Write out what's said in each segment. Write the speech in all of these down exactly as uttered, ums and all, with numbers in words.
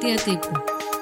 Διατύπου.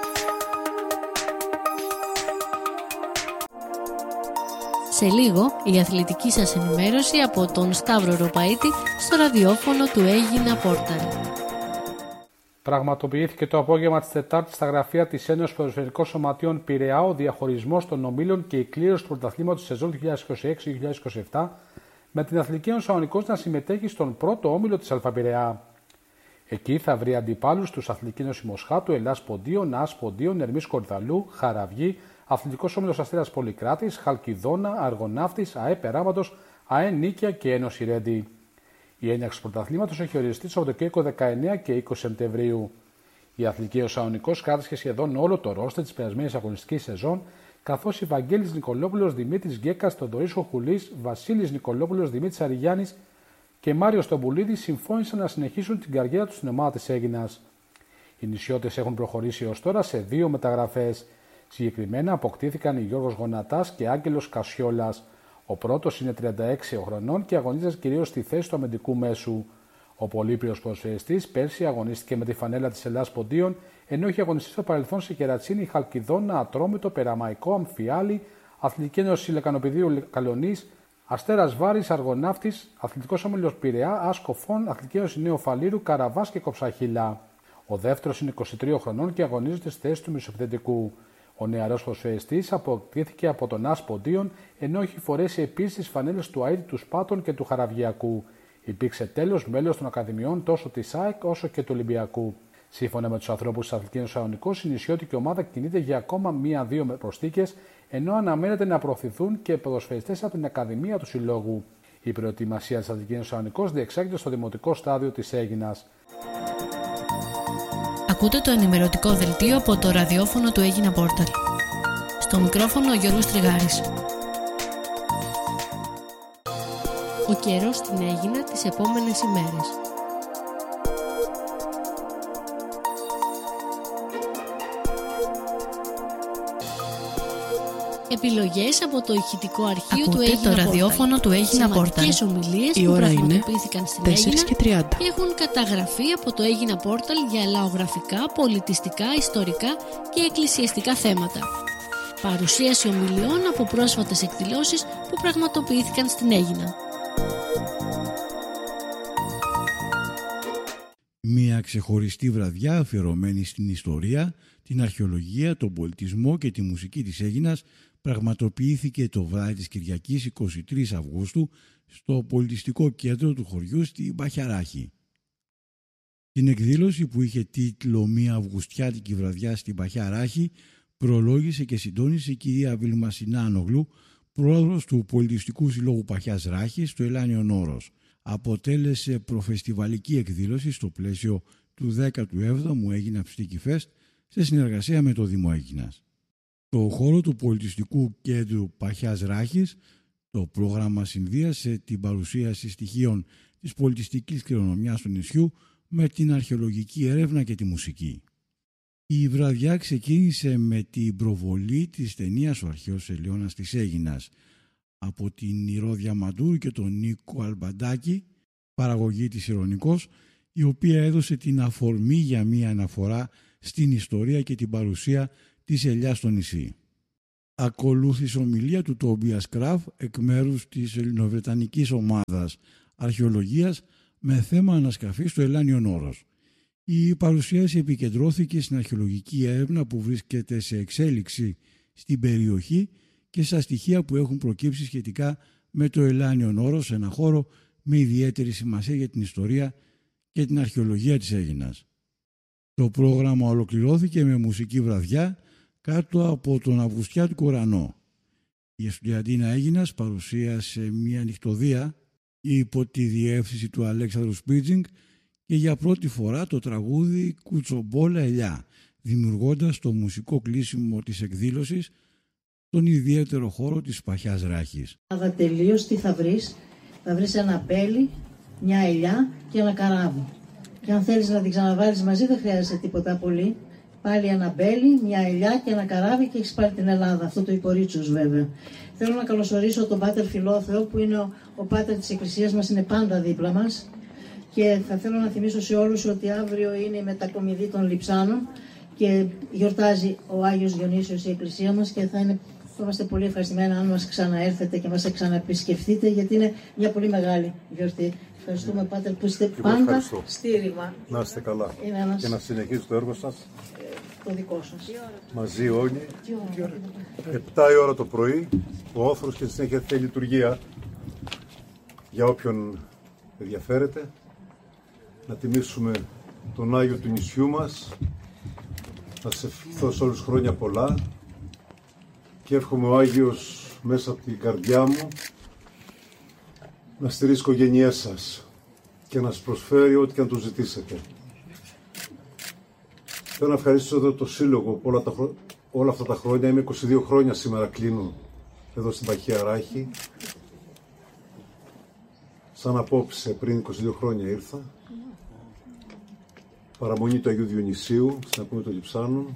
Σε λίγο η αθλητική σας ενημέρωση από τον Σταύρο Ροπαίτη στο ραδιόφωνο του Έγινα Πόρταλ. Πραγματοποιήθηκε το απόγευμα της Τετάρτης στα γραφεία της Ένωσης Ποδοσφαιρικών Σωματείων Πειραιά ο διαχωρισμός των ομίλων και η κλήρωση του πρωταθλήματος της σεζόν δύο χιλιάδες είκοσι έξι δύο χιλιάδες είκοσι επτά, με την Αθλητική Ένωση Σαλονικός να συμμετέχει στον πρώτο όμιλο της Α Πειραιά. Εκεί θα βρει αντιπάλους τους Αθλητική Ένωση Μοσχάτου, Ελλάς Ποντίων, ΑΣ Ποντίων, Ερμής Κορυδαλού, Χαραυγή, Αθλητικός Όμιλος Αστέρας Πολυκράτης, Χαλκιδόνα, Αργοναύτης, ΑΕ Περάματος, ΑΕ Νίκαια και Ένωση Ρέντι. Η έναρξη του πρωταθλήματος έχει οριστεί το Σαββατοκύριακο δεκαεννέα και είκοσι Σεπτεμβρίου. Η Αθλητική Ένωση Σαλονικός κράτησε σχεδόν όλο το ρόστερ της περασμένης αγωνιστικής σεζόν, καθώς οι Βαγγέλης Νικολόπουλος, Δημήτρης Γκέκας, Θοδωρής Χοχουλής, Βασίλης Νικολόπουλος, Δημήτρης Αριγιάννης και Μάριος Στομπουλίδης συμφώνησαν να συνεχίσουν την καριέρα τους στην ομάδα της Έγινας. Οι νησιώτες έχουν προχωρήσει ως τώρα σε δύο μεταγραφές. Συγκεκριμένα αποκτήθηκαν οι Γιώργος Γονατάς και Άγγελος Κασιόλας. Ο πρώτος είναι τριάντα έξι χρονών και αγωνίζεται κυρίως στη θέση του αμυντικού μέσου. Ο Πολύπυρος ποδοσφαιριστής πέρσι αγωνίστηκε με τη φανέλα της Ελλάς Ποντίων, ενώ είχε αγωνιστεί στο παρελθόν σε Κερατσίνη, Χαλκιδόνα, Ατρόμητο, Περαμαϊκό, Αμφιάλη, Αθλητική Ένωση Λεκανοπηδίου Καλονής, Αστέρας Βάρης, Αργοναύτης, Αθλητικός Όμιλος Πειραιά, Άσκοφων, Αθλητική Ένωση Νέου Φαλήρου, Καραβάς και Κοψαχίλα. Ο δεύτερος είναι είκοσι τρία χρονών και αγωνίζεται στη θέση του μεσοεπιθετικού. Ο νεαρός ποδοσφαιριστής αποκτήθηκε από τον ΑΣ Ποντίων, ενώ έχει φορέσει επίσης τις φανέλες του ΑΕΤ, του Σπάτων και του Χαραβγιακού. Υπήρξε τέλος μέλος των Ακαδημιών τόσο της ΑΕΚ όσο και του Ολυμπιακού. Σύμφωνα με τους ανθρώπους της Αθλητικής Ένωσης Σαλονικός, η νησιώτικη ομάδα κινείται για ακόμα μία-δύο προσθήκες, ενώ αναμένεται να προωθηθούν και ποδοσφαιριστές από την Ακαδημία του Συλλόγου. Η προετοιμασία της Αθλητικής Ένωσης Σαλονικός διεξάγεται στο δημοτικό στάδιο της Έγινας. Ακούτε το ενημερωτικό δελτίο από το ραδιόφωνο του Έγινα Πόρταλ. Στο μικρόφωνο ο Γιώργος Τριγάρης. Ο καιρός στην Έγινα τις επόμενες ημέρες. Επιλογές από το ηχητικό αρχείο Ακούτε του Έγινα το ραδιόφωνο του Έγινα Πόρταλ. Σημαντικές ομιλίες η που ώρα είναι πραγματοποιήθηκαν στην τέσσερις και τριάντα και έχουν καταγραφεί από το Έγινα Πόρταλ για λαογραφικά, πολιτιστικά, ιστορικά και εκκλησιαστικά θέματα. Παρουσίαση ομιλιών από πρόσφατες εκδηλώσεις που πραγματοποιήθηκαν στην Έγινα. Μια ξεχωριστή βραδιά αφιερωμένη στην ιστορία, την αρχαιολογία, τον πολιτισμό και τη μουσική της Έγινας πραγματοποιήθηκε το βράδυ της Κυριακής εικοστή τρίτη Αυγούστου στο πολιτιστικό κέντρο του χωριού στη Μπαχιαράχη. Την εκδήλωση που είχε τίτλο «Μια Αυγουστιάτικη βραδιά στην Μπαχιαράχη» προλόγησε και συντόνισε η κυρία Βίλμα Συνάνογλου, πρόεδρος του Πολιτιστικού Συλλόγου Παχιάς Ράχης στο Ελάνιον Όρος. Αποτέλεσε προφεστιβαλική εκδήλωση στο πλαίσιο του δέκατου έβδομου Έγινα Ψτίκι Fest σε συνεργασία με το Δήμο Έγινας. Το χώρο του Πολιτιστικού Κέντρου Παχιάς Ράχης, το πρόγραμμα συνδύασε την παρουσίαση στοιχείων της πολιτιστικής κληρονομιάς του νησιού με την αρχαιολογική έρευνα και τη μουσική. Η βραδιά ξεκίνησε με την προβολή της ταινίας «Ο αρχαίος Ελαιώνας της Έγινας» από την Ηρώ Διαμαντούρ και τον Νίκο Αλμπαντάκη, παραγωγή της Ηρωνικός, η οποία έδωσε την αφορμή για μία αναφορά στην ιστορία και την παρουσία της ελιάς στο νησί. Ακολούθησε ομιλία του Τόμπιας Κραφ εκ μέρους της ελληνοβρετανικής ομάδας αρχαιολογίας με θέμα ανασκαφή στο Ελάνιον Όρος. Η παρουσίαση επικεντρώθηκε στην αρχαιολογική έρευνα που βρίσκεται σε εξέλιξη στην περιοχή και στα στοιχεία που έχουν προκύψει σχετικά με το Ελάνιον Όρος, ένα χώρο με ιδιαίτερη σημασία για την ιστορία και την αρχαιολογία της Έγινας. Το πρόγραμμα ολοκληρώθηκε με μουσική βραδιά κάτω από τον Αυγουστιάτικο ουρανό. Η Εστουδιαντίνα Έγινας παρουσίασε μια νυχτωδία υπό τη διεύθυνση του Αλέξανδρου Σπίτζινγκ και για πρώτη φορά το τραγούδι «Κουτσομπόλα Ελιά», δημιουργώντας το μουσικό κλείσιμο της εκδήλωσης στον ιδιαίτερο χώρο της Παχιάς Ράχης. Θα τελείως τι θα βρεις, θα βρεις ένα μπέλι, μια ελιά και ένα καράβι. Και αν θέλεις να την ξαναβάλεις μαζί δεν χρειάζεται τίποτα πολύ. Πάλι ένα μπέλι, μια ελιά και ένα καράβι και έχεις πάλι την Ελλάδα. Αυτό το Υπορρίτσος βέβαια. Θέλω να καλωσορίσω τον Πάτερ Φιλόθεο που είναι ο, ο Πάτερ της Εκκλησίας μας, είναι πάντα δίπλα μας. Και θα θέλω να θυμίσω σε όλους ότι αύριο είναι η μετακομιδή των Λειψάνων και γιορτάζει ο Άγιος Διονύσιος η Εκκλησία μας και θα, είναι, θα είμαστε πολύ ευχαριστημένοι αν μας ξαναέρθετε και μας ξαναεπισκεφτείτε, γιατί είναι μια πολύ μεγάλη γιορτή. Ευχαριστούμε, Πάτερ, που είστε και πάντα στήριγμα. Να είστε καλά ένας... και να συνεχίζετε το έργο σας. Το δικό σας. Μαζί όλοι. Επτά η ώρα το πρωί, ο όθρος και στη συνέχεια η λειτουργία. Για όποιον ενδιαφέρεται, να τιμήσουμε τον Άγιο του νησιού μας, να σε ευχηθώ σε όλους χρόνια πολλά και εύχομαι ο Άγιος μέσα από την καρδιά μου να στηρίζει τις οικογένειές σας και να σας προσφέρει ό,τι και αν το ζητήσετε. Θέλω να ευχαριστήσω εδώ το Σύλλογο όλα, τα, όλα αυτά τα χρόνια. Είμαι είκοσι δύο χρόνια σήμερα, κλείνω εδώ στην Παχαία Ράχη. Σαν απόψε πριν είκοσι δύο χρόνια ήρθα. Παραμονή του Αγίου Διονυσίου, στην Ακομή των Λειψάνων.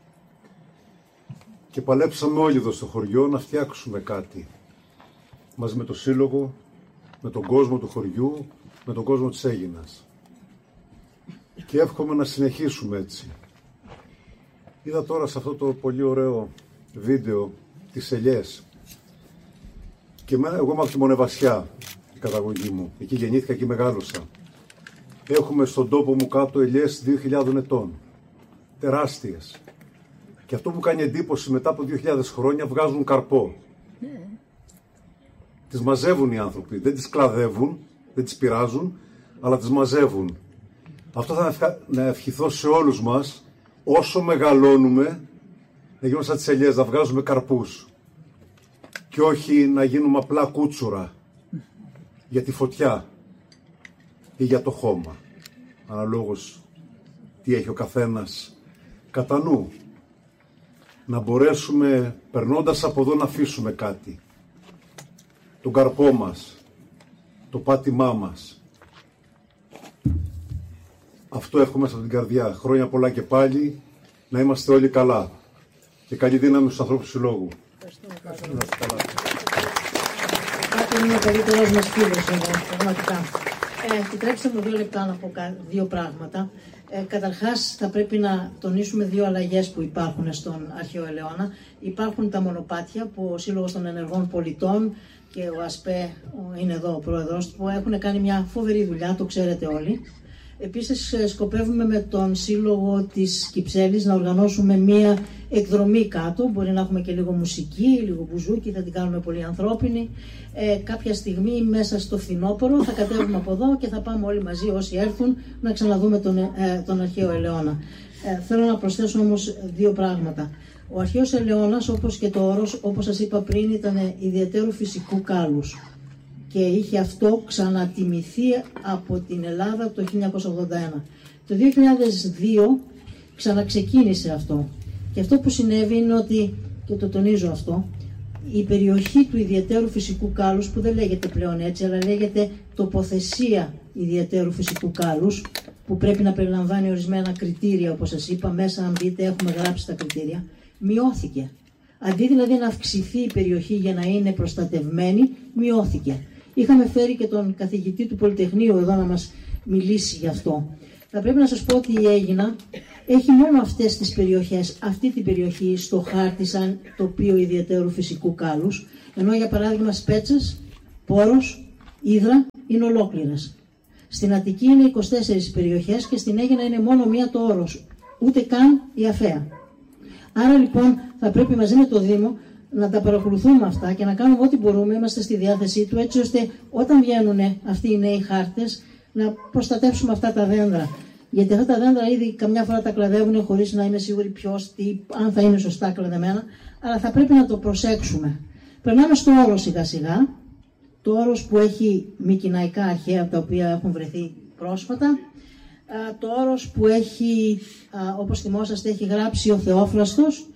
Και παλέψαμε όλοι εδώ στο χωριό να φτιάξουμε κάτι. Μαζί με το Σύλλογο, με τον κόσμο του χωριού, με τον κόσμο της Αίγινας. Και εύχομαι να συνεχίσουμε έτσι. Είδα τώρα σε αυτό το πολύ ωραίο βίντεο τις ελιές. Και εμένα, εγώ είμαι από τη Μονεβασιά, η καταγωγή μου. Εκεί γεννήθηκα και μεγάλωσα. Έχουμε στον τόπο μου κάτω ελιές δύο χιλιάδες ετών. Τεράστιες. Και αυτό που κάνει εντύπωση, μετά από δύο χιλιάδες χρόνια βγάζουν καρπό. Yeah. Τις μαζεύουν οι άνθρωποι. Δεν τις κλαδεύουν, δεν τις πειράζουν, αλλά τις μαζεύουν. Αυτό θα ευχα... να ευχηθώ σε όλους μας, όσο μεγαλώνουμε, να γίνουμε σαν τις ελιές, να βγάζουμε καρπούς. Και όχι να γίνουμε απλά κούτσουρα για τη φωτιά ή για το χώμα. Αναλόγως τι έχει ο καθένας κατά νου. Να μπορέσουμε, περνώντας από εδώ, να αφήσουμε κάτι. Τον καρπό μας, το πάτημά μας. Αυτό εύχομαι μέσα από την καρδιά. Χρόνια πολλά και πάλι, να είμαστε όλοι καλά. Και καλή δύναμη στους ανθρώπους του Συλλόγου. Ευχαριστούμε. Κάτι είναι ο καλύτερος μας φίλος εδώ, πραγματικά. Ε, επιτρέψτε μου δύο λεπτά να πω δύο πράγματα. Ε, καταρχάς, θα πρέπει να τονίσουμε δύο αλλαγές που υπάρχουν στον Αρχαίο Ελαιώνα. Υπάρχουν τα μονοπάτια που ο Σύλλογος των Ενεργών Πολιτών και ο ΑΣΠΕ, είναι εδώ ο πρόεδρος, που έχουν κάνει μια φοβερή δουλειά, το ξέρετε όλοι. Επίσης, σκοπεύουμε με τον Σύλλογο της Κυψέλης να οργανώσουμε μία εκδρομή κάτω. Μπορεί να έχουμε και λίγο μουσική, λίγο μπουζούκι, θα την κάνουμε πολύ ανθρώπινη. Ε, κάποια στιγμή μέσα στο φθινόπωρο θα κατέβουμε από εδώ και θα πάμε όλοι μαζί, όσοι έρθουν, να ξαναδούμε τον, ε, τον Αρχαίο Ελαιώνα. Ε, θέλω να προσθέσω όμως δύο πράγματα. Ο Αρχαίος Ελαιώνας, όπως και το όρος, όπως σας είπα πριν, ήταν ιδιαίτερου φυσικού κάλους. Και είχε αυτό ξανατιμηθεί από την Ελλάδα το χίλια εννιακόσια ογδόντα ένα. Το δύο χιλιάδες δύο ξαναξεκίνησε αυτό. Και αυτό που συνέβη είναι ότι, και το τονίζω αυτό, η περιοχή του ιδιαιτέρου φυσικού κάλους, που δεν λέγεται πλέον έτσι, αλλά λέγεται τοποθεσία ιδιαιτέρου φυσικού κάλους, που πρέπει να περιλαμβάνει ορισμένα κριτήρια, όπως σας είπα, μέσα αν μπείτε έχουμε γράψει τα κριτήρια, μειώθηκε. Αντί δηλαδή να αυξηθεί η περιοχή για να είναι προστατευμένη, μειώθηκε. Είχαμε φέρει και τον καθηγητή του Πολυτεχνείου εδώ να μας μιλήσει γι' αυτό. Θα πρέπει να σας πω ότι η Αίγινα έχει μόνο αυτές τις περιοχές, αυτή την περιοχή στο χάρτη σαν τοπίο ιδιαιτέρου φυσικού κάλους, ενώ για παράδειγμα Σπέτσες, Πόρος, Ύδρα είναι ολόκληρες. Στην Αττική είναι είκοσι τέσσερις περιοχές και στην Αίγινα είναι μόνο μία το Όρος, ούτε καν η Αφαία. Άρα λοιπόν θα πρέπει μαζί με το Δήμο να τα παρακολουθούμε αυτά και να κάνουμε ό,τι μπορούμε, είμαστε στη διάθεσή του, έτσι ώστε όταν βγαίνουν αυτοί οι νέοι χάρτες να προστατεύσουμε αυτά τα δέντρα. Γιατί αυτά τα δέντρα ήδη καμιά φορά τα κλαδεύουν χωρίς να είναι σίγουροι ποιος, τι, αν θα είναι σωστά κλαδεμένα, αλλά θα πρέπει να το προσέξουμε. Περνάμε στο Όρος σιγά σιγά, το Όρος που έχει μικηναϊκά αρχαία τα οποία έχουν βρεθεί πρόσφατα, το Όρος που έχει, όπως θυμόσαστε, έχει γράψει ο Θεόφραστος,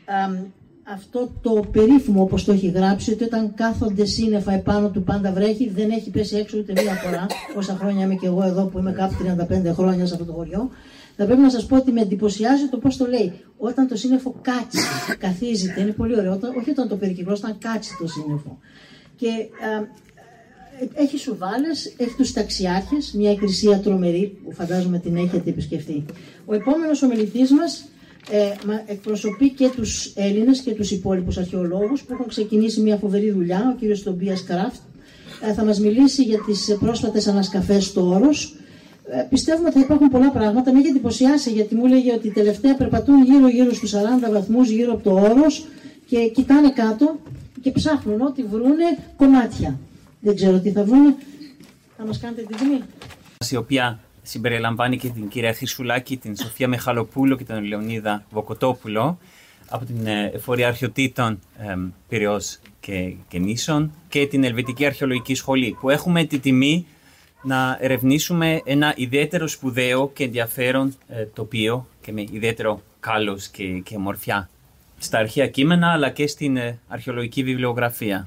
αυτό το περίφημο όπως το έχει γράψει, ότι όταν κάθονται σύννεφα επάνω του πάντα βρέχει, δεν έχει πέσει έξω ούτε μία φορά. Όσα χρόνια είμαι και εγώ εδώ που είμαι κάπου τριάντα πέντε χρόνια σε αυτό το χωριό. Θα πρέπει να σας πω ότι με εντυπωσιάζει το πώς το λέει. Όταν το σύννεφο κάτσει, καθίζεται, είναι πολύ ωραίο. Όταν, όχι όταν το περικυκλώσει, όταν κάτσει το σύννεφο. Και α, έχει σουβάλες, έχει τους ταξιάρχες, μια εκκλησία τρομερή που φαντάζομαι την έχετε επισκεφτεί. Ο επόμενος ομιλητής μας ε, εκπροσωπεί και τους Έλληνες και τους υπόλοιπους αρχαιολόγους που έχουν ξεκινήσει μια φοβερή δουλειά. Ο κύριος Τομπίας Κράφτ ε, θα μας μιλήσει για τις πρόσφατες ανασκαφές στο Όρος. Ε, πιστεύουμε ότι θα υπάρχουν πολλά πράγματα. Με έχει εντυπωσιάσει γιατί μου έλεγε ότι τελευταία περπατούν γύρω-γύρω στους σαράντα βαθμούς γύρω από το Όρος και κοιτάνε κάτω και ψάχνουν ό,τι βρούνε κομμάτια. Δεν ξέρω τι θα βρούνε. Θα μας κάνετε την τιμή. Η οποία συμπεριλαμβάνει και την κυρία Χρυσουλάκη, την Σοφία Μιχαλοπούλου και τον Λεωνίδα Βοκοτόπουλο από την Εφορία Αρχαιοτήτων ε, Πειραιώς και, και Νήσων και την Ελβετική Αρχαιολογική Σχολή, που έχουμε τη τιμή να ερευνήσουμε ένα ιδιαίτερο σπουδαίο και ενδιαφέρον ε, τοπίο και με ιδιαίτερο κάλος και, και ομορφιά στα αρχαία κείμενα αλλά και στην ε, αρχαιολογική βιβλιογραφία.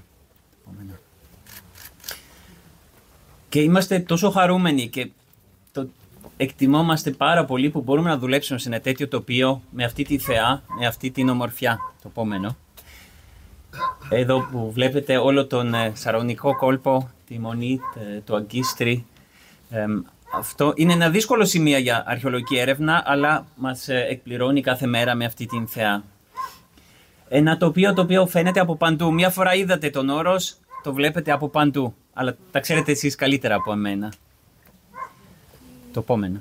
Και είμαστε τόσο χαρούμενοι και το εκτιμόμαστε πάρα πολύ που μπορούμε να δουλέψουμε σε ένα τέτοιο τοπίο με αυτή τη θεά, με αυτή την ομορφιά, το επόμενο. Εδώ που βλέπετε όλο τον ε, σαρονικό κόλπο, τη Μονή, το Αγκίστρι. Ε, αυτό είναι ένα δύσκολο σημείο για αρχαιολογική έρευνα, αλλά μας ε, εκπληρώνει κάθε μέρα με αυτή την θεά. Ένα τοπίο το οποίο φαίνεται από παντού. Μια φορά είδατε τον Όρος, το βλέπετε από παντού. Αλλά τα ξέρετε εσείς καλύτερα από εμένα. Το επόμενο.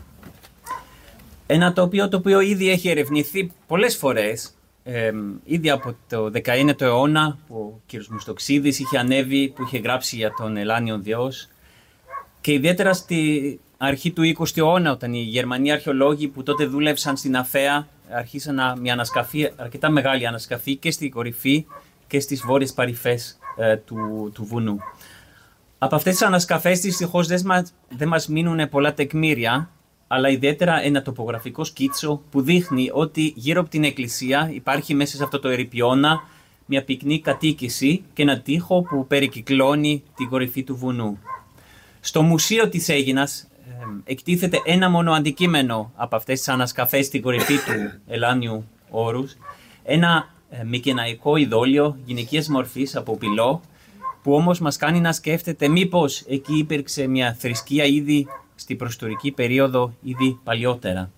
Ένα τοπίο το οποίο ήδη έχει ερευνηθεί πολλές φορές. Ε, ήδη από το δεκαένατο αιώνα που ο κ. Μουστοξίδης είχε ανέβει, που είχε γράψει για τον Ελλάνιο Διός. Και ιδιαίτερα στη αρχή του εικοστού αιώνα, όταν οι Γερμανοί αρχαιολόγοι που τότε δούλευσαν στην Αφαία αρχίσαν μια ανασκαφή, αρκετά μεγάλη ανασκαφή και στην κορυφή και στις βόρειες παρυφές ε, του, του βουνού. Από αυτές τις ανασκαφές δυστυχώς δεν μας, δεν μας μείνουν πολλά τεκμήρια, αλλά ιδιαίτερα ένα τοπογραφικό σκίτσο που δείχνει ότι γύρω από την εκκλησία υπάρχει μέσα σε αυτό το ερειπιώνα μια πυκνή κατοίκηση και ένα τοίχο που περικυκλώνει την κορυφή του βουνού. Στο Μουσείο της Αίγινας ε, εκτίθεται ένα μόνο αντικείμενο από αυτές τις ανασκαφές στην κορυφή του Ελλάνιου Όρους, ένα ε, μικεναϊκό ειδόλιο γυναικείας μορφής από πυλό, που όμως μας κάνει να σκέφτεται μήπως εκεί υπήρξε μια θρησκεία ήδη στην προϊστορική περίοδο, ήδη παλιότερα.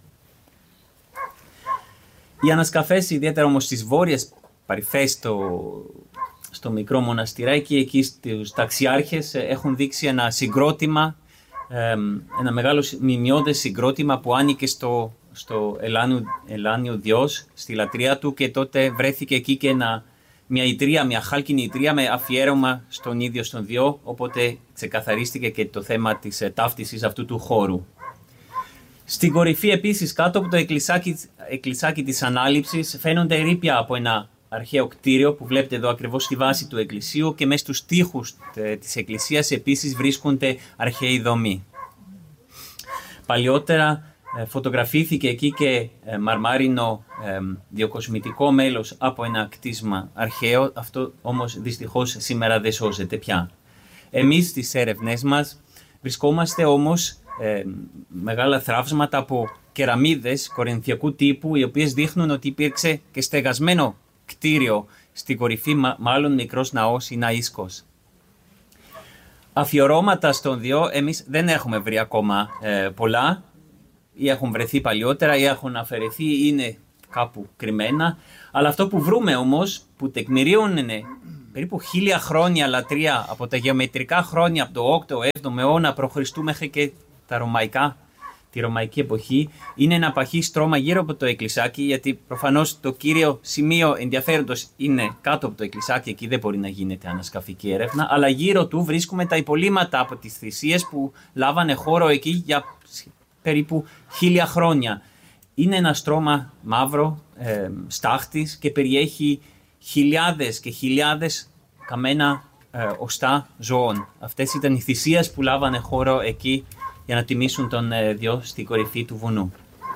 Οι ανασκαφές, ιδιαίτερα όμως στις βόρειες παρυφές στο, στο μικρό μοναστηράκι, εκεί στους ταξιάρχες έχουν δείξει ένα συγκρότημα, ε, ένα μεγάλο μνημειώδες συγκρότημα που άνοικε στο, στο Ελλάνιο, Ελλάνιο Διός, στη λατρεία του, και τότε βρέθηκε εκεί και ένα μια ιτρία, μια χάλκινη ιτρία με αφιέρωμα στον ίδιο στον Διό, οπότε ξεκαθαρίστηκε και το θέμα της ε, ταύτισης αυτού του χώρου. Στην κορυφή επίσης, κάτω από το εκκλησάκι, εκκλησάκι της Ανάληψης, φαίνονται ερείπια από ένα αρχαίο κτίριο που βλέπετε εδώ ακριβώς στη βάση του εκκλησίου, και μέσα στους τοίχους ε, της εκκλησίας επίσης βρίσκονται αρχαίοι δομοί. Παλιότερα ε, φωτογραφήθηκε εκεί και ε, μαρμάρινο ε, διακοσμητικό μέλος από ένα κτίσμα αρχαίο, αυτό όμως δυστυχώς σήμερα δεν σώζεται πια. Εμείς στις έρευνές μας βρισκόμαστε όμως ε, μεγάλα θραύσματα από κεραμίδες κορινθιακού τύπου, οι οποίες δείχνουν ότι υπήρξε και στεγασμένο κτίριο στην κορυφή, μάλλον μικρός ναός ή ναΐσκος. Αφιερώματα στον Διό εμείς δεν έχουμε βρει ακόμα ε, πολλά, ή έχουν βρεθεί παλιότερα ή έχουν αφαιρεθεί ή είναι κάπου κρυμμένα. Αλλά αυτό που βρούμε όμως, που τεκμηρίουν είναι περίπου χίλια χρόνια λατρεία από τα γεωμετρικά χρόνια, από το όκτο έβδομο αιώνα π.Χ. μέχρι και τα ρωμαϊκά, τη ρωμαϊκή εποχή, είναι ένα παχύ στρώμα γύρω από το εκκλησάκι, γιατί προφανώς το κύριο σημείο ενδιαφέροντος είναι κάτω από το εκκλησάκι, εκεί δεν μπορεί να γίνεται ανασκαφική έρευνα, αλλά γύρω του βρίσκουμε τα υπολείμματα από τις θυσίες που λάβανε χώρο εκεί για περίπου χίλια χρόνια. Είναι ένα στρώμα μαύρο, ε, στάχτης, και περιέχει χιλιάδες και χιλιάδες καμένα ε, οστά ζώων. Αυτές ήταν οι θυσίες που λάβανε χώρο εκεί για να τιμήσουν τον ε, Διό στην κορυφή του βουνού.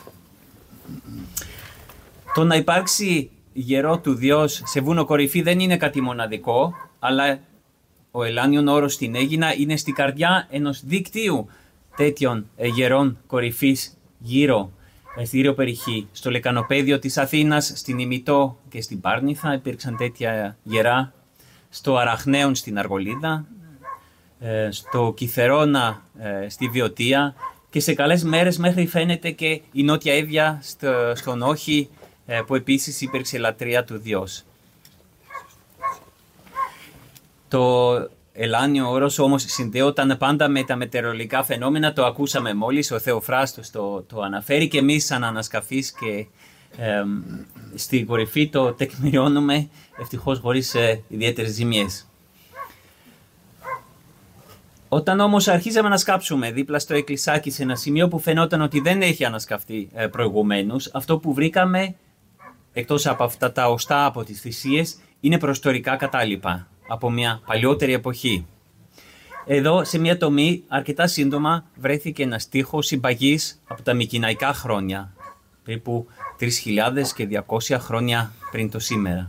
Το να υπάρξει γερό του Διός σε βούνο κορυφή δεν είναι κάτι μοναδικό, αλλά ο Ελλάνιον Όρος στην Αίγινα είναι στην καρδιά ενός δικτύου τέτοιων ε, γερών κορυφής γύρω στη γύρω περιοχή. Στο λεκανοπέδιο της Αθήνας, στην Ημιτό και στην Πάρνηθα υπήρξαν τέτοια γερά, στο Αραχναίον στην Αργολίδα, στο Κιθερώνα στη Βιωτία και σε καλές μέρες μέχρι φαίνεται και η Νότια Εύβοια στο, στον Όχη, ε, που επίσης υπήρξε λατρεία του Διός. Το Ελάνιο όρος όμως συνδέονταν πάντα με τα μετεωρολογικά φαινόμενα, το ακούσαμε μόλις, ο Θεοφράστος το, το αναφέρει και εμείς σαν ανασκαφείς και ε, στην κορυφή το τεκμηριώνουμε, ευτυχώς χωρίς ε, ιδιαίτερες ζημιές. Όταν όμως αρχίζαμε να σκάψουμε δίπλα στο εκκλησάκι σε ένα σημείο που φαινόταν ότι δεν έχει ανασκαφτεί ε, προηγουμένως, αυτό που βρήκαμε, εκτός από αυτά τα οστά από τις θυσίες, είναι προϊστορικά κατάλοιπα από μια παλιότερη εποχή. Εδώ σε μια τομή αρκετά σύντομα βρέθηκε ένας τοίχος συμπαγής από τα μικηναϊκά χρόνια, περίπου τρεις χιλιάδες διακόσια χρόνια πριν το σήμερα.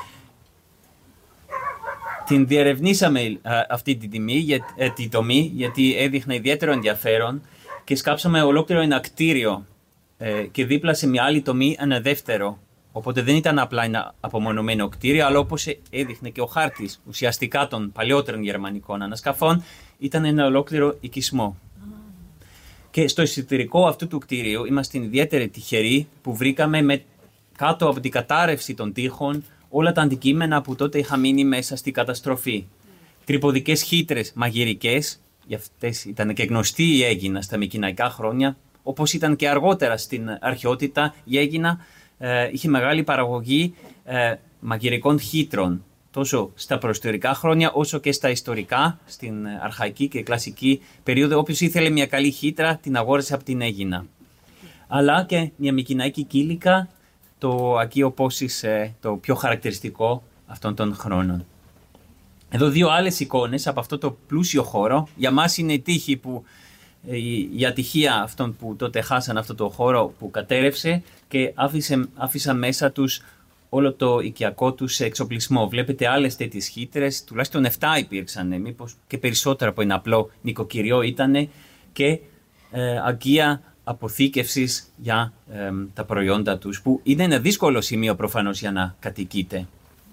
Την διερευνήσαμε α, αυτή τη, τιμή, για, ε, τη τομή γιατί έδειχνε ιδιαίτερο ενδιαφέρον και σκάψαμε ολόκληρο ένα κτίριο ε, και δίπλα σε μια άλλη τομή ένα δεύτερο. Οπότε δεν ήταν απλά ένα απομονωμένο κτίριο, αλλά όπως έδειχνε και ο χάρτης ουσιαστικά των παλιότερων γερμανικών ανασκαφών, ήταν ένα ολόκληρο οικισμό. Και στο εσωτερικό αυτού του κτίριου είμαστε ιδιαίτερα τυχεροί που βρήκαμε με, κάτω από την κατάρρευση των τοίχων όλα τα αντικείμενα που τότε είχαν μείνει μέσα στην καταστροφή. Τρυποδικές χύτρες μαγειρικές, για αυτές ήταν και γνωστή η Αίγινα στα μικηναϊκά χρόνια, όπως ήταν και αργότερα στην αρχαιότητα η Αίγινα, ε, είχε μεγάλη παραγωγή ε, μαγειρικών χύτρων, τόσο στα προϊστορικά χρόνια όσο και στα ιστορικά, στην αρχαϊκή και κλασική περίοδο. Όποιος ήθελε μια καλή χύτρα την αγόρασε από την Αίγινα. Αλλά και μια μικηναϊκή κύλικα, το Αγίο Πόσις, το πιο χαρακτηριστικό αυτών των χρόνων. Εδώ δύο άλλες εικόνες από αυτό το πλούσιο χώρο. Για μας είναι η τύχη που, η ατυχία αυτών που τότε χάσαν αυτό το χώρο που κατέρευσε και άφησε, άφησαν μέσα τους όλο το οικιακό τους εξοπλισμό. Βλέπετε άλλες τέτοιες χύτρες, τουλάχιστον εφτά υπήρξαν, μήπως και περισσότερο από ένα απλό νοικοκυριό ήταν, και ε, αγκία αποθήκευσης για ε, τα προϊόντα τους, που είναι ένα δύσκολο σημείο προφανώς για να κατοικείτε.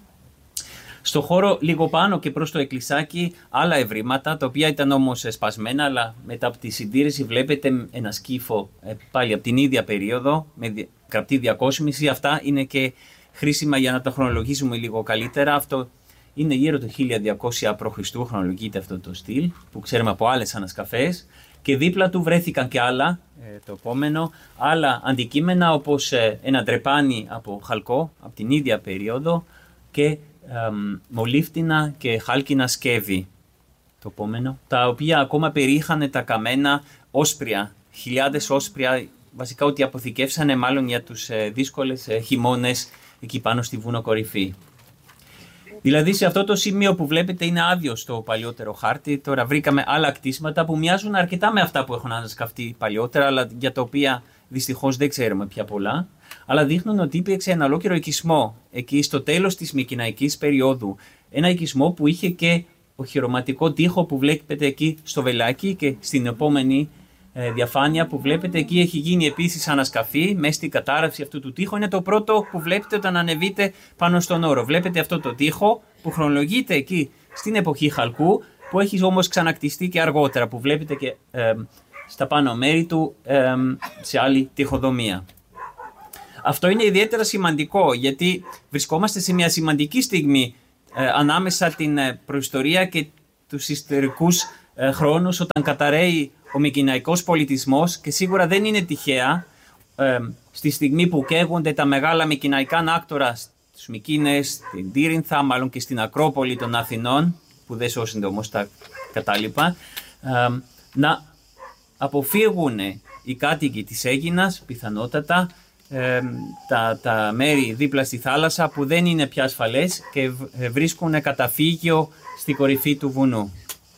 Στο χώρο λίγο πάνω και προς το εκκλησάκι άλλα ευρήματα, τα οποία ήταν όμως σπασμένα, αλλά μετά από τη συντήρηση βλέπετε ένα σκύφο ε, πάλι από την ίδια περίοδο, με γραπτή διακόσμηση. Αυτά είναι και χρήσιμα για να τα χρονολογήσουμε λίγο καλύτερα. Αυτό είναι γύρω το χίλια διακόσια π.Χ. χρονολογείται αυτό το στυλ, που ξέρουμε από άλλες ανασκαφές. Και δίπλα του βρέθηκαν και άλλα, ε, το επόμενο, άλλα αντικείμενα όπως ε, ένα τρεπάνι από χαλκό από την ίδια περίοδο και ε, μολύφτινα και χάλκινα σκεύη, το επόμενο, τα οποία ακόμα περιείχαν τα καμένα όσπρια, χιλιάδες όσπρια, βασικά ότι αποθηκεύσανε μάλλον για τους ε, δύσκολες ε, χειμώνες εκεί πάνω στη βουνό κορυφή. Δηλαδή σε αυτό το σημείο που βλέπετε είναι άδειο στο παλιότερο χάρτη. Τώρα βρήκαμε άλλα κτίσματα που μοιάζουν αρκετά με αυτά που έχουν ανασκαφτεί παλιότερα, αλλά για τα οποία δυστυχώς δεν ξέρουμε πια πολλά. Αλλά δείχνουν ότι υπήρξε ένα ολόκληρο οικισμό εκεί στο τέλος της μικηναϊκής περίοδου. Ένα οικισμό που είχε και οχυρωματικό τοίχο που βλέπετε εκεί στο βελάκι, και στην επόμενη ε, διαφάνεια που βλέπετε εκεί έχει γίνει επίσης ανασκαφή μέσα στην κατάρρευση αυτού του τοίχου. Είναι το πρώτο που βλέπετε όταν ανεβείτε πάνω στον όρο. Βλέπετε αυτό το τοίχο που χρονολογείται εκεί στην εποχή Χαλκού, που έχει όμως ξανακτιστεί και αργότερα, που βλέπετε και ε, στα πάνω μέρη του ε, σε άλλη τοιχοδομία. Αυτό είναι ιδιαίτερα σημαντικό, γιατί βρισκόμαστε σε μια σημαντική στιγμή ε, ανάμεσα την ε, προϊστορία και τους ιστορικούς ε, χρόνους, όταν καταραίει ο μικηναϊκός πολιτισμός, και σίγουρα δεν είναι τυχαία ε, στη στιγμή που καίγονται τα μεγάλα μικηναϊκά ανάκτορα στους Μικήνες, στην Τύρινθα, μάλλον και στην Ακρόπολη των Αθηνών, που δεν σώσονται όμως τα κατάλοιπα, ε, να αποφύγουν οι κάτοικοι της Αίγινας πιθανότατα ε, τα, τα μέρη δίπλα στη θάλασσα που δεν είναι πια ασφαλές και βρίσκουν καταφύγιο στη κορυφή του βουνού.